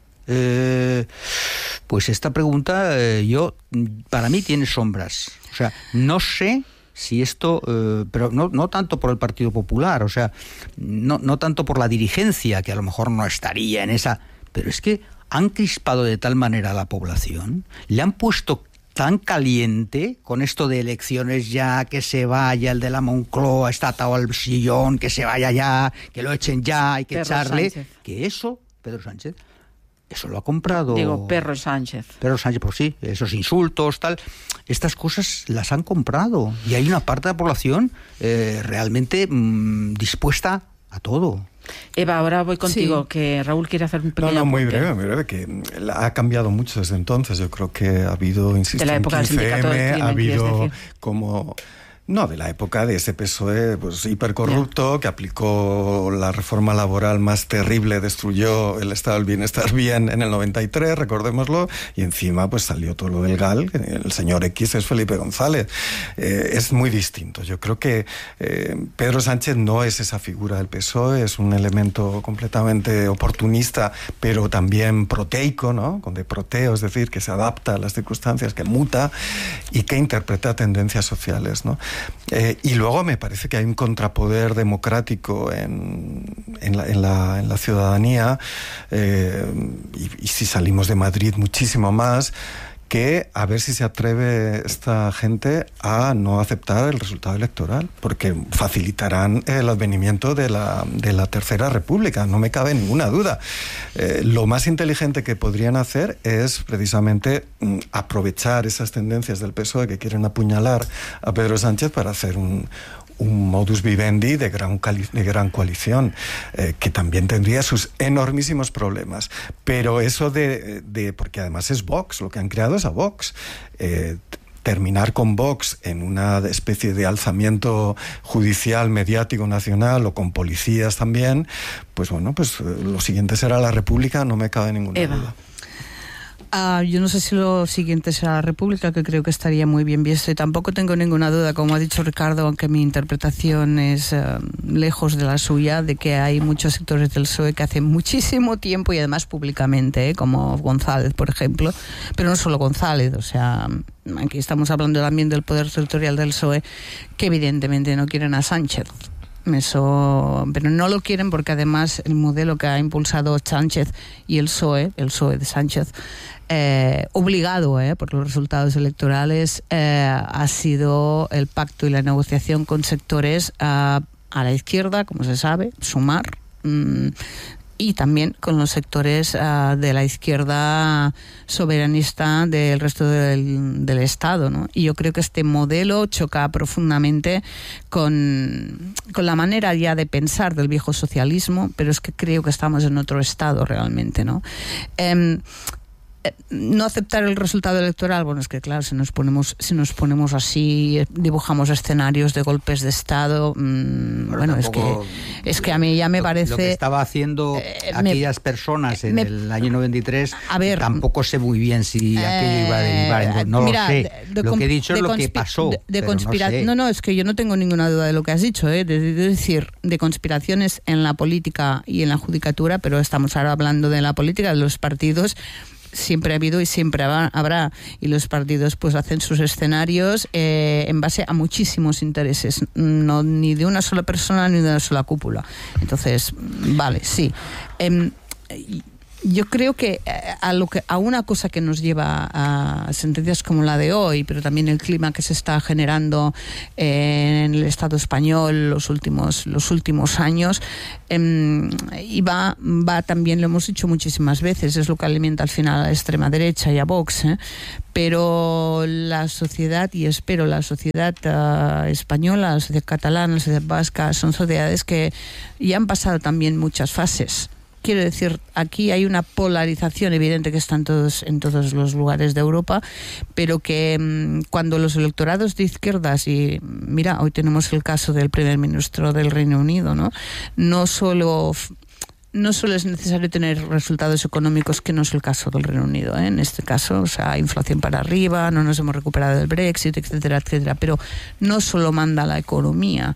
Eh, pues esta pregunta eh, yo para mí tiene sombras. O sea, no sé si esto, eh, pero no, no tanto por el Partido Popular, o sea, no, no tanto por la dirigencia, que a lo mejor no estaría en esa, pero es que han crispado de tal manera a la población, le han puesto tan caliente con esto de elecciones ya, que se vaya el de la Moncloa, está atado al sillón, que se vaya ya, que lo echen ya, hay que Pedro echarle, Sánchez. que eso, Pedro Sánchez, eso lo ha comprado... Digo, Perro Sánchez. Pedro Sánchez, pues sí, esos insultos, tal, estas cosas las han comprado. Y hay una parte de la población eh, realmente mmm, dispuesta a todo. Eva, ahora voy contigo, Sí. que Raúl quiere hacer un pequeño No, no, muy apunte. breve, muy breve, que ha cambiado mucho desde entonces. Yo creo que ha habido, insisto, De la época del en sindicato del quince eme, crimen, ha habido ¿quieres decir? como... No, de la época de ese P S O E pues, hipercorrupto, que aplicó la reforma laboral más terrible, destruyó el estado del bienestar bien en el noventa y tres, recordémoslo, y encima pues salió todo lo del G A L, el señor X es Felipe González. Eh, es muy distinto. Yo creo que eh, Pedro Sánchez no es esa figura del P S O E, es un elemento completamente oportunista, pero también proteico, ¿no? Con de proteo, es decir, que se adapta a las circunstancias, que muta y que interpreta tendencias sociales, ¿no? Eh, y luego me parece que hay un contrapoder democrático en, en, la, en, la, en la ciudadanía, eh, y, y si salimos de Madrid muchísimo más, que a ver si se atreve esta gente a no aceptar el resultado electoral, porque facilitarán el advenimiento de la, de la Tercera República, no me cabe ninguna duda. Eh, lo más inteligente que podrían hacer es precisamente mm, aprovechar esas tendencias del P S O E que quieren apuñalar a Pedro Sánchez para hacer un un modus vivendi de gran, cali- de gran coalición, eh, que también tendría sus enormísimos problemas. Pero eso de, de... porque además es Vox, lo que han creado es a Vox. Eh, terminar con Vox en una especie de alzamiento judicial, mediático, nacional, o con policías también, pues bueno, pues eh, lo siguiente será la República, no me cabe ninguna Eva. duda. Uh, yo no sé si lo siguiente será la República, que creo que estaría muy bien visto, y tampoco tengo ninguna duda, como ha dicho Ricardo, aunque mi interpretación es uh, lejos de la suya, de que hay muchos sectores del P S O E que hace muchísimo tiempo, y además públicamente, ¿eh? Como González, por ejemplo, pero no solo González, o sea, aquí estamos hablando también del poder territorial del P S O E, que evidentemente no quieren a Sánchez. Eso, pero no lo quieren porque además el modelo que ha impulsado Sánchez y el P S O E, el P S O E de Sánchez, eh, obligado eh, por los resultados electorales, eh, ha sido el pacto y la negociación con sectores eh, a la izquierda, como se sabe, Sumar, mmm, y también con los sectores uh, de la izquierda soberanista del resto del, del Estado, ¿no? Y yo creo que este modelo choca profundamente con, con la manera ya de pensar del viejo socialismo, pero es que creo que estamos en otro estado realmente, ¿no? Eh, no aceptar el resultado electoral, bueno, es que claro, si nos ponemos si nos ponemos así, dibujamos escenarios de golpes de Estado, mmm, bueno, es que es que a mí ya me lo, parece... Lo que estaba haciendo eh, aquellas me, personas en me, el año noventa y tres, a ver, tampoco sé muy bien si eh, aquello iba a derivar en... No mira, lo sé, de, de, lo que he dicho es lo que pasó, de, de conspira- no, sé. no, no, es que yo no tengo ninguna duda de lo que has dicho, ¿eh? de, de decir, de conspiraciones en la política y en la judicatura, pero estamos ahora hablando de la política, de los partidos. Siempre ha habido y siempre habrá, y los partidos pues hacen sus escenarios eh, en base a muchísimos intereses, no ni de una sola persona ni de una sola cúpula. Entonces, vale, sí. Eh, Yo creo que a, lo que a una cosa que nos lleva a sentencias como la de hoy, pero también el clima que se está generando en el Estado español los últimos los últimos años, eh, y va, va también, lo hemos dicho muchísimas veces, es lo que alimenta al final a la extrema derecha y a Vox, ¿eh? Pero la sociedad, y espero la sociedad uh, española, la sociedad catalana, la sociedad vasca, son sociedades que ya han pasado también muchas fases. Quiero decir, aquí hay una polarización evidente que está en todos, en todos los lugares de Europa, pero que mmm, cuando los electorados de izquierdas, y mira, hoy tenemos el caso del primer ministro del Reino Unido, ¿no? No solo... No solo es necesario tener resultados económicos, que no es el caso del Reino Unido, ¿eh? En este caso, o sea, inflación para arriba, no nos hemos recuperado del Brexit, etcétera, etcétera, pero no solo manda la economía,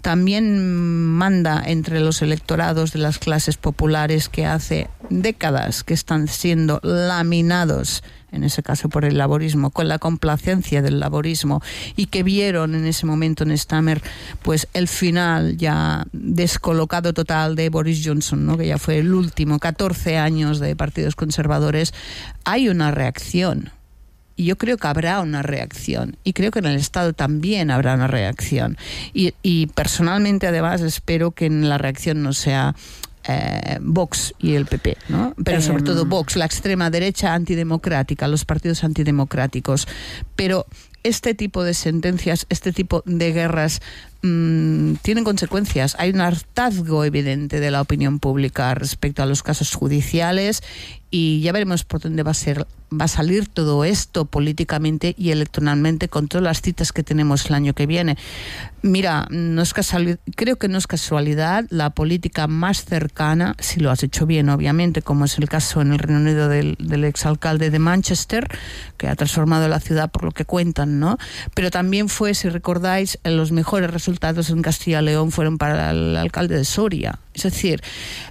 también manda entre los electorados de las clases populares que hace décadas que están siendo laminados, en ese caso por el laborismo, con la complacencia del laborismo, y que vieron en ese momento en Stammer pues el final ya descolocado total de Boris Johnson, ¿no? Que ya fue el último, catorce años de partidos conservadores. Hay una reacción. Y yo creo que habrá una reacción. Y creo que en el Estado también habrá una reacción. Y, y personalmente, además, espero que en la reacción no sea eh, Vox y el P P, ¿no? Pero sobre todo Vox, la extrema derecha antidemocrática, los partidos antidemocráticos. Pero este tipo de sentencias, este tipo de guerras mmm, tienen consecuencias. Hay un hartazgo evidente de la opinión pública respecto a los casos judiciales, y ya veremos por dónde va a ser, va a salir todo esto políticamente y electoralmente con todas las citas que tenemos el año que viene. Mira, no es casualidad, creo que no es casualidad, la política más cercana, si lo has hecho bien, obviamente, como es el caso en el Reino Unido del, del exalcalde de Manchester, que ha transformado la ciudad por lo que cuentan, ¿no? Pero también fue, si recordáis, los mejores resultados en Castilla y León fueron para el alcalde de Soria. Es decir,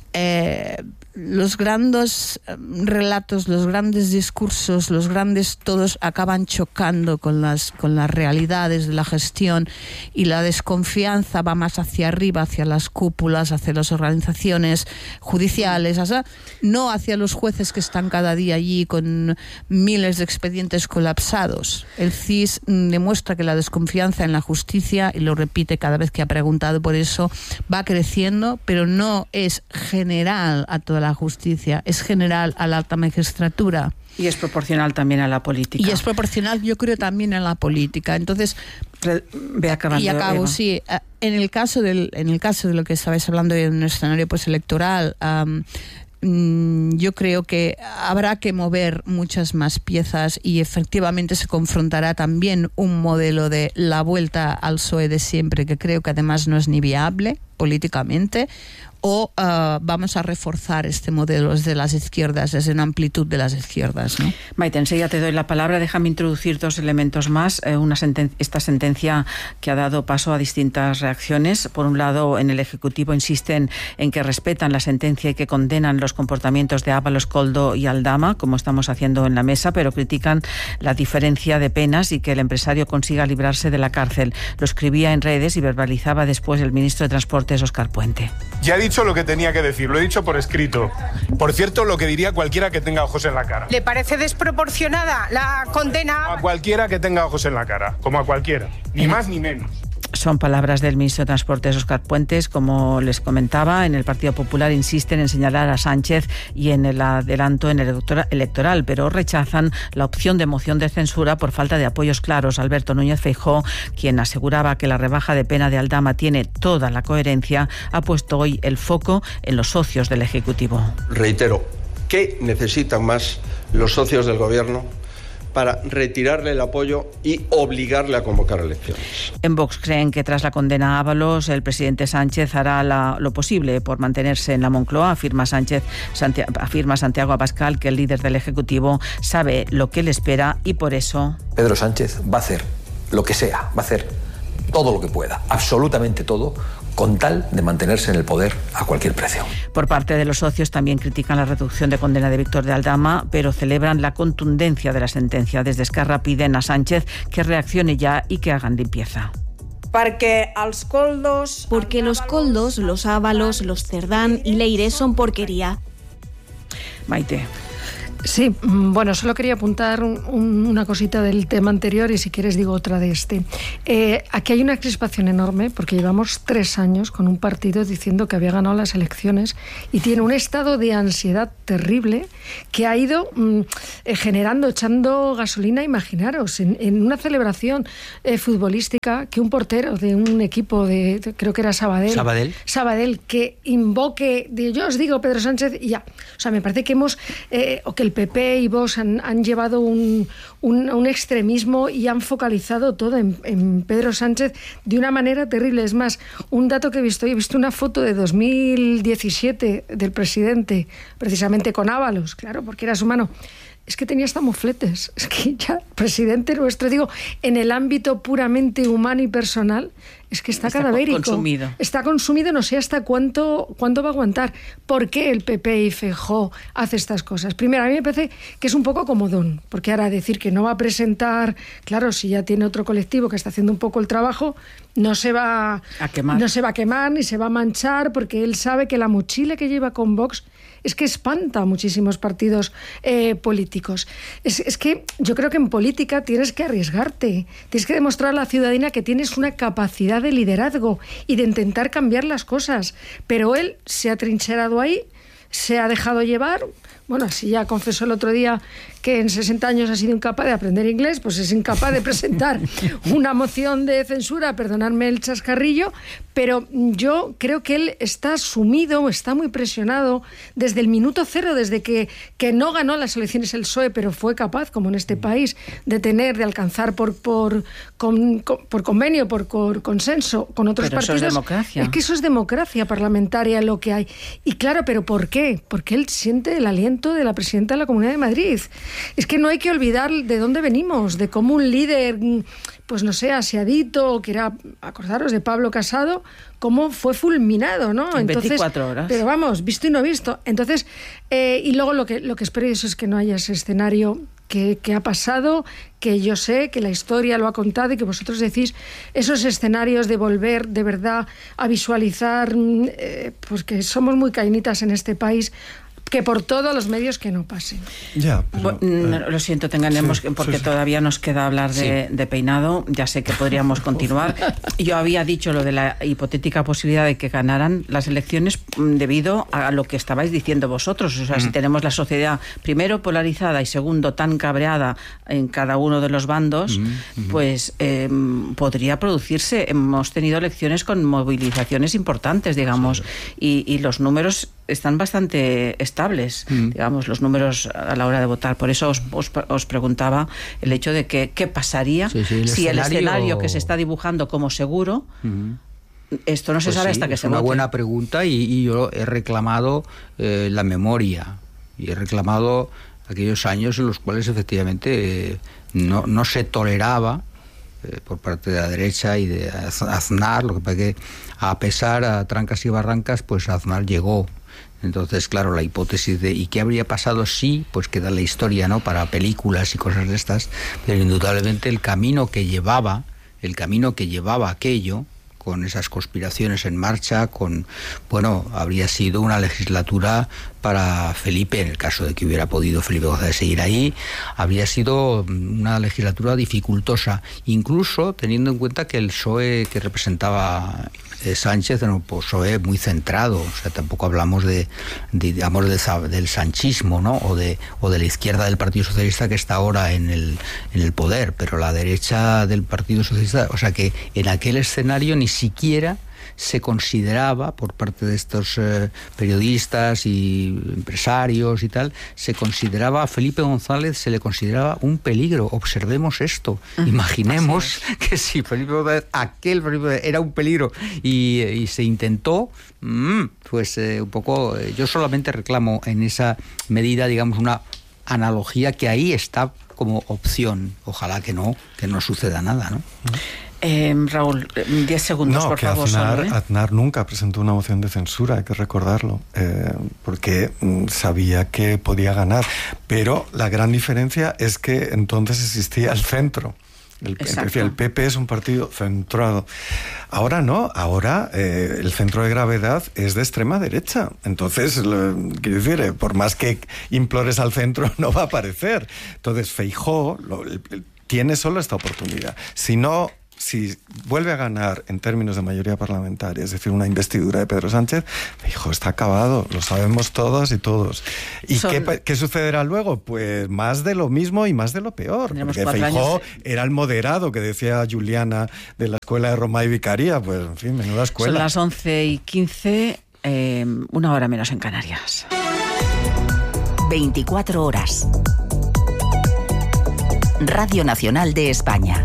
eh, los grandes relatos, los grandes discursos, los grandes todos acaban chocando con las, con las realidades de la gestión, y la desconfianza va más hacia arriba, hacia las cúpulas, hacia las organizaciones judiciales, o sea, no hacia los jueces que están cada día allí con miles de expedientes colapsados. El C I S demuestra que la desconfianza en la justicia, y lo repite cada vez que ha preguntado por eso, va creciendo, pero no es general a toda la justicia, es general a la alta magistratura. Y es proporcional también a la política. Y es proporcional, yo creo, también a la política. Entonces, ve acabando, y acabo, Eva. sí. En el caso del, en el caso de lo que estabais hablando en un escenario pues electoral, um, yo creo que habrá que mover muchas más piezas, y efectivamente se confrontará también un modelo de la vuelta al P S O E de siempre, que creo que además no es ni viable políticamente, o uh, vamos a reforzar este modelo desde las izquierdas, desde una amplitud de las izquierdas, ¿no? Maite, enseguida te doy la palabra. Déjame introducir dos elementos más. Eh, una senten- esta sentencia que ha dado paso a distintas reacciones. Por un lado, en el Ejecutivo insisten en que respetan la sentencia y que condenan los comportamientos de Ábalos, Koldo y Aldama, como estamos haciendo en la mesa, pero critican la diferencia de penas y que el empresario consiga librarse de la cárcel. Lo escribía en redes y verbalizaba después el ministro de Transportes, Óscar Puente. Ya he dicho lo que tenía que decir, lo he dicho por escrito. Por cierto, lo que diría cualquiera que tenga ojos en la cara. ¿Le parece desproporcionada la condena? A cualquiera que tenga ojos en la cara, como a cualquiera, ni más ni menos. Son palabras del ministro de Transportes, Óscar Puentes. Como les comentaba, en el Partido Popular insisten en señalar a Sánchez y en el adelanto en el electoral, pero rechazan la opción de moción de censura por falta de apoyos claros. Alberto Núñez Feijóo, quien aseguraba que la rebaja de pena de Aldama tiene toda la coherencia, ha puesto hoy el foco en los socios del Ejecutivo. Reitero, ¿qué necesitan más los socios del gobierno para retirarle el apoyo y obligarle a convocar elecciones. En Vox creen que tras la condena a Ábalos, el presidente Sánchez hará la, lo posible por mantenerse en la Moncloa. Afirma Sánchez, Santiago, afirma Santiago Abascal que el líder del Ejecutivo sabe lo que le espera y por eso... Pedro Sánchez va a hacer lo que sea, va a hacer todo lo que pueda, absolutamente todo, con tal de mantenerse en el poder a cualquier precio. Por parte de los socios también critican la reducción de condena de Víctor de Aldama, pero celebran la contundencia de la sentencia. Desde Esquerra piden a Sánchez que reaccione ya y que hagan limpieza. Porque los coldos, Porque los coldos, los Ábalos, los Cerdán y Leire son porquería. Maite. Sí, bueno, solo quería apuntar un, un, una cosita del tema anterior y si quieres digo otra de este. Eh, aquí hay una crispación enorme porque llevamos tres años con un partido diciendo que había ganado las elecciones y tiene un estado de ansiedad terrible que ha ido mm, eh, generando, echando gasolina, imaginaros, en, en una celebración eh, futbolística que un portero de un equipo de, de creo que era Sabadell, Sabadell, Sabadell que invoque, de, yo os digo Pedro Sánchez y ya. O sea, me parece que hemos, eh, o que el P P y Vox han, han llevado un, un, un extremismo y han focalizado todo en, en Pedro Sánchez de una manera terrible. Es más, un dato que he visto, he visto una foto de dos mil diecisiete del presidente, precisamente con Ábalos, claro, porque era su mano. Es que tenía hasta mofletes. Es que ya, presidente nuestro, digo, en el ámbito puramente humano y personal, es que está, está cadavérico. Consumido. Está consumido, no sé hasta cuánto, cuánto va a aguantar. ¿Por qué el P P y Feijóo hace estas cosas? Primero, a mí me parece que es un poco comodón, porque ahora decir que no va a presentar, claro, si ya tiene otro colectivo que está haciendo un poco el trabajo, no se va a quemar, no se va a quemar ni se va a manchar, porque él sabe que la mochila que lleva con Vox es que espanta a muchísimos partidos eh, políticos. Es, es que yo creo que en política tienes que arriesgarte, tienes que demostrar a la ciudadanía que tienes una capacidad de liderazgo y de intentar cambiar las cosas. Pero él se ha trincherado ahí, se ha dejado llevar. Bueno, así ya confesó el otro día que en sesenta años ha sido incapaz de aprender inglés, pues es incapaz de presentar una moción de censura, perdonadme el chascarrillo, pero yo creo que él está sumido, está muy presionado desde el minuto cero, desde que, que no ganó las elecciones el P S O E, pero fue capaz, como en este país, de tener, de alcanzar por, por, con, con, por convenio, por, por consenso con otros pero partidos. Eso es democracia. Es que eso es democracia parlamentaria lo que hay. Y claro, ¿pero por qué? Porque él siente el aliento de la presidenta de la Comunidad de Madrid. Es que no hay que olvidar de dónde venimos, de cómo un líder, pues no sé, aseadito, que era, acordaros de Pablo Casado, cómo fue fulminado, ¿no? En Entonces, veinticuatro horas. Pero vamos, visto y no visto. Entonces, eh, y luego lo que, lo que espero eso es que no haya ese escenario que, que ha pasado, que yo sé que la historia lo ha contado y que vosotros decís esos escenarios de volver de verdad a visualizar, eh, pues que somos muy cainitas en este país, que por todos los medios que no pasen. Ya, pero, bueno, eh, lo siento, tenganemos sí, porque sí, sí. todavía nos queda hablar de, sí. de peinado. Ya sé que podríamos continuar. Yo había dicho lo de la hipotética posibilidad de que ganaran las elecciones debido a lo que estabais diciendo vosotros. O sea, mm. si tenemos la sociedad primero polarizada y segundo tan cabreada en cada uno de los bandos, mm. pues eh, podría producirse. Hemos tenido elecciones con movilizaciones importantes, digamos, sí. y, y los números están bastante estables, mm. digamos, los números a la hora de votar. Por eso os, os, os preguntaba el hecho de que qué pasaría sí, sí, el si escenario... el escenario que se está dibujando como seguro, mm. esto no se pues sabe sí, hasta que se vote. Es una buena pregunta y, y yo he reclamado eh, la memoria y he reclamado aquellos años en los cuales efectivamente eh, no, no se toleraba eh, por parte de la derecha y de Aznar, lo que pasa que a pesar a trancas y barrancas, pues Aznar llegó. Entonces, claro, la hipótesis de ¿y qué habría pasado si? Pues queda la historia, ¿no? Para películas y cosas de estas, pero indudablemente el camino que llevaba, el camino que llevaba aquello, con esas conspiraciones en marcha, con, bueno, habría sido una legislatura para Felipe, en el caso de que hubiera podido Felipe González seguir ahí, habría sido una legislatura dificultosa, incluso teniendo en cuenta que el P S O E que representaba eh, Sánchez era un P S O E muy centrado, o sea, tampoco hablamos de, de digamos, de, del sanchismo, ¿no? O de, o de la izquierda del Partido Socialista que está ahora en el, en el poder, pero la derecha del Partido Socialista, o sea que en aquel escenario ni siquiera se consideraba, por parte de estos eh, periodistas y empresarios y tal, se consideraba a Felipe González, se le consideraba un peligro. Observemos esto. Uh-huh. Imaginemos que si Felipe González, aquel Felipe González, era un peligro y, y se intentó, mmm, pues eh, un poco, eh, yo solamente reclamo en esa medida, digamos, una analogía que ahí está como opción. Ojalá que no, que no suceda nada, ¿no? Eh, Raúl, diez segundos, no, por que favor. Aznar, solo, ¿eh? Aznar nunca presentó una moción de censura, hay que recordarlo, eh, porque mm, sabía que podía ganar. Pero la gran diferencia es que entonces existía el centro. El, el P P es un partido centrado. Ahora no, ahora eh, el centro de gravedad es de extrema derecha. Entonces, lo, quiero decir, eh, por más que implores al centro, no va a aparecer. Entonces, Feijóo lo, el, el, tiene solo esta oportunidad. Si no, si vuelve a ganar en términos de mayoría parlamentaria, es decir, una investidura de Pedro Sánchez, Feijóo está acabado, lo sabemos todos y todos. ¿Y Son... qué, qué sucederá luego? Pues más de lo mismo y más de lo peor. Porque Feijóo años... era el moderado que decía Juliana de la escuela de Roma y Vicaría, pues en fin, menuda escuela. Son las once y quince, eh, una hora menos en Canarias. veinticuatro horas. Radio Nacional de España.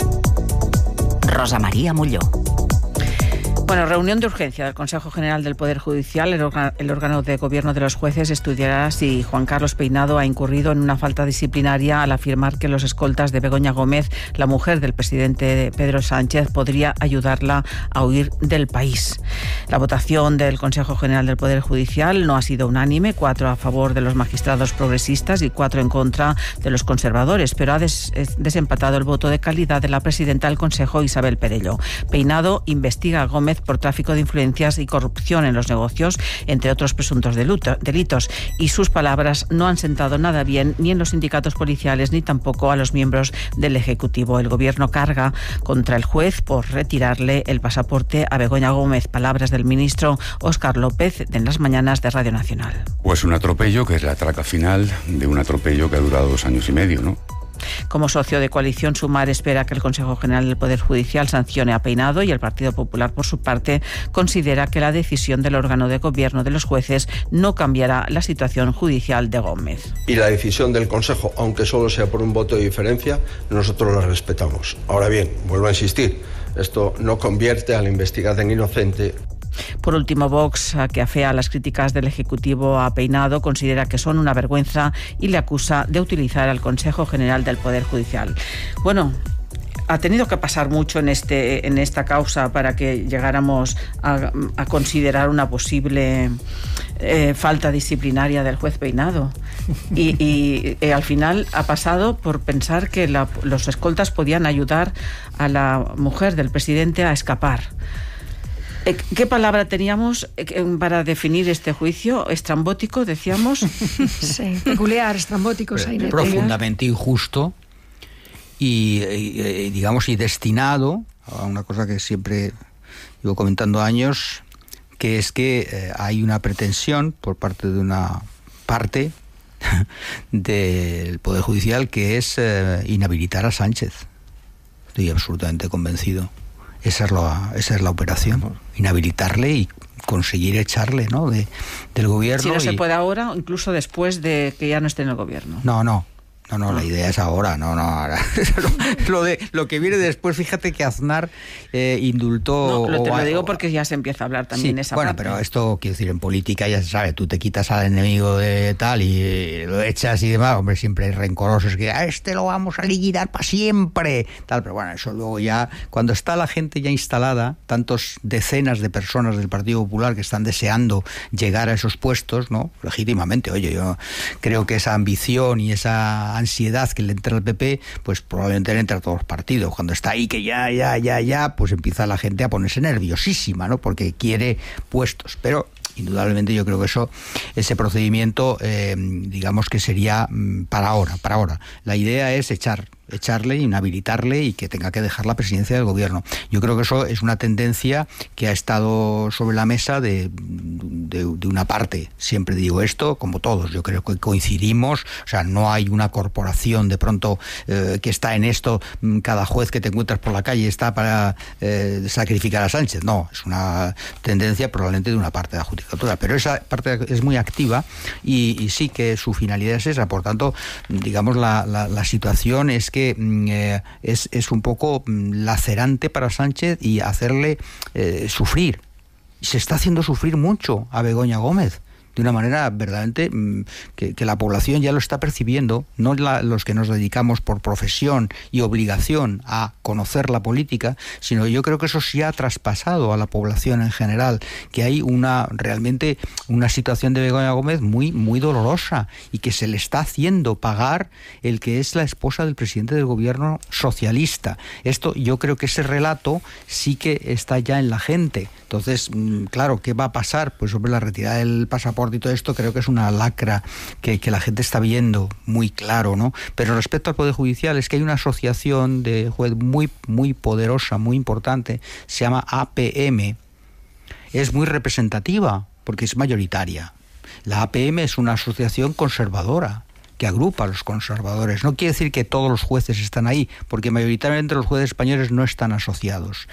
Rosa María Molló. Bueno, reunión de urgencia del Consejo General del Poder Judicial. El, orga, el órgano de gobierno de los jueces estudiará si Juan Carlos Peinado ha incurrido en una falta disciplinaria al afirmar que los escoltas de Begoña Gómez, la mujer del presidente Pedro Sánchez, podría ayudarla a huir del país. La votación del Consejo General del Poder Judicial no ha sido unánime, cuatro a favor de los magistrados progresistas y cuatro en contra de los conservadores, pero ha des, desempatado el voto de calidad de la presidenta del Consejo, Isabel Perello. Peinado investiga a Gómez por tráfico de influencias y corrupción en los negocios, entre otros presuntos delitos, y sus palabras no han sentado nada bien ni en los sindicatos policiales ni tampoco a los miembros del Ejecutivo. El Gobierno carga contra el juez por retirarle el pasaporte a Begoña Gómez. Palabras del ministro Óscar López en las mañanas de Radio Nacional. Pues un atropello que es la traca final de un atropello que ha durado dos años y medio, ¿no? Como socio de coalición, Sumar espera que el Consejo General del Poder Judicial sancione a Peinado y el Partido Popular, por su parte, considera que la decisión del órgano de gobierno de los jueces no cambiará la situación judicial de Gómez. Y la decisión del Consejo, aunque solo sea por un voto de diferencia, nosotros la respetamos. Ahora bien, vuelvo a insistir, esto no convierte a la investigada en inocente. Por último, Vox, que afea las críticas del Ejecutivo a Peinado, considera que son una vergüenza y le acusa de utilizar al Consejo General del Poder Judicial. Bueno, ha tenido que pasar mucho en este en esta causa para que llegáramos a, a considerar una posible eh, falta disciplinaria del juez Peinado. Y, y eh, al final ha pasado por pensar que la, los escoltas podían ayudar a la mujer del presidente a escapar. ¿Qué palabra teníamos para definir este juicio? ¿Estrambótico, decíamos? Sí, peculiar, estrambótico. Pero, profundamente injusto y, y, digamos, y destinado a una cosa que siempre llevo comentando años, que es que eh, hay una pretensión por parte de una parte del Poder Judicial que es eh, inhabilitar a Sánchez. Estoy absolutamente convencido. Esa es la, esa es la operación, inhabilitarle y conseguir echarle, ¿no?, de, del gobierno. Si no y... se puede ahora, incluso después de que ya no esté en el gobierno. No, no. No, no, la idea es ahora, no, no, ahora. lo, lo, de, lo que viene después, fíjate que Aznar eh, indultó... No, lo, te o, lo digo porque ya se empieza a hablar también sí, esa bueno, parte. Pero esto, quiero decir, en política ya se sabe, tú te quitas al enemigo de tal y lo echas y demás, hombre, siempre hay rencorosos que a este lo vamos a liquidar para siempre, tal, pero bueno, eso luego ya, cuando está la gente ya instalada, tantos decenas de personas del Partido Popular que están deseando llegar a esos puestos, ¿no?, legítimamente, oye, yo creo que esa ambición y esa ansiedad que le entra al P P, pues probablemente le entra a todos los partidos. Cuando está ahí que ya, ya, ya, ya, pues empieza la gente a ponerse nerviosísima, ¿no?, porque quiere puestos. Pero indudablemente yo creo que eso, ese procedimiento, eh, digamos que sería para ahora, para ahora. La idea es echar echarle, inhabilitarle y que tenga que dejar la presidencia del gobierno. Yo creo que eso es una tendencia que ha estado sobre la mesa de, de, de una parte. Siempre digo esto, como todos, yo creo que coincidimos, o sea, no hay una corporación de pronto eh, que está en esto, cada juez que te encuentras por la calle está para eh, sacrificar a Sánchez. No, es una tendencia probablemente de una parte de la judicatura, pero esa parte es muy activa y, y sí que su finalidad es esa. Por tanto, digamos, la, la, la situación es que eh, es, es un poco lacerante para Sánchez y hacerle eh, sufrir. Se está haciendo sufrir mucho a Begoña Gómez, de una manera verdaderamente que, que la población ya lo está percibiendo, no la, los que nos dedicamos por profesión y obligación a conocer la política, sino yo creo que eso sí ha traspasado a la población en general, que hay una realmente una situación de Begoña Gómez muy, muy dolorosa y que se le está haciendo pagar el que es la esposa del presidente del gobierno socialista. Esto, yo creo que ese relato sí que está ya en la gente. Entonces, claro, ¿qué va a pasar? Pues sobre la retirada del pasaporte y todo esto, creo que es una lacra que, que la gente está viendo muy claro, ¿no? Pero respecto al Poder Judicial, es que hay una asociación de juez muy, muy poderosa, muy importante, se llama A P M. Es muy representativa, porque es mayoritaria. La A P M es una asociación conservadora, que agrupa a los conservadores. No quiere decir que todos los jueces están ahí, porque mayoritariamente los jueces españoles no están asociados.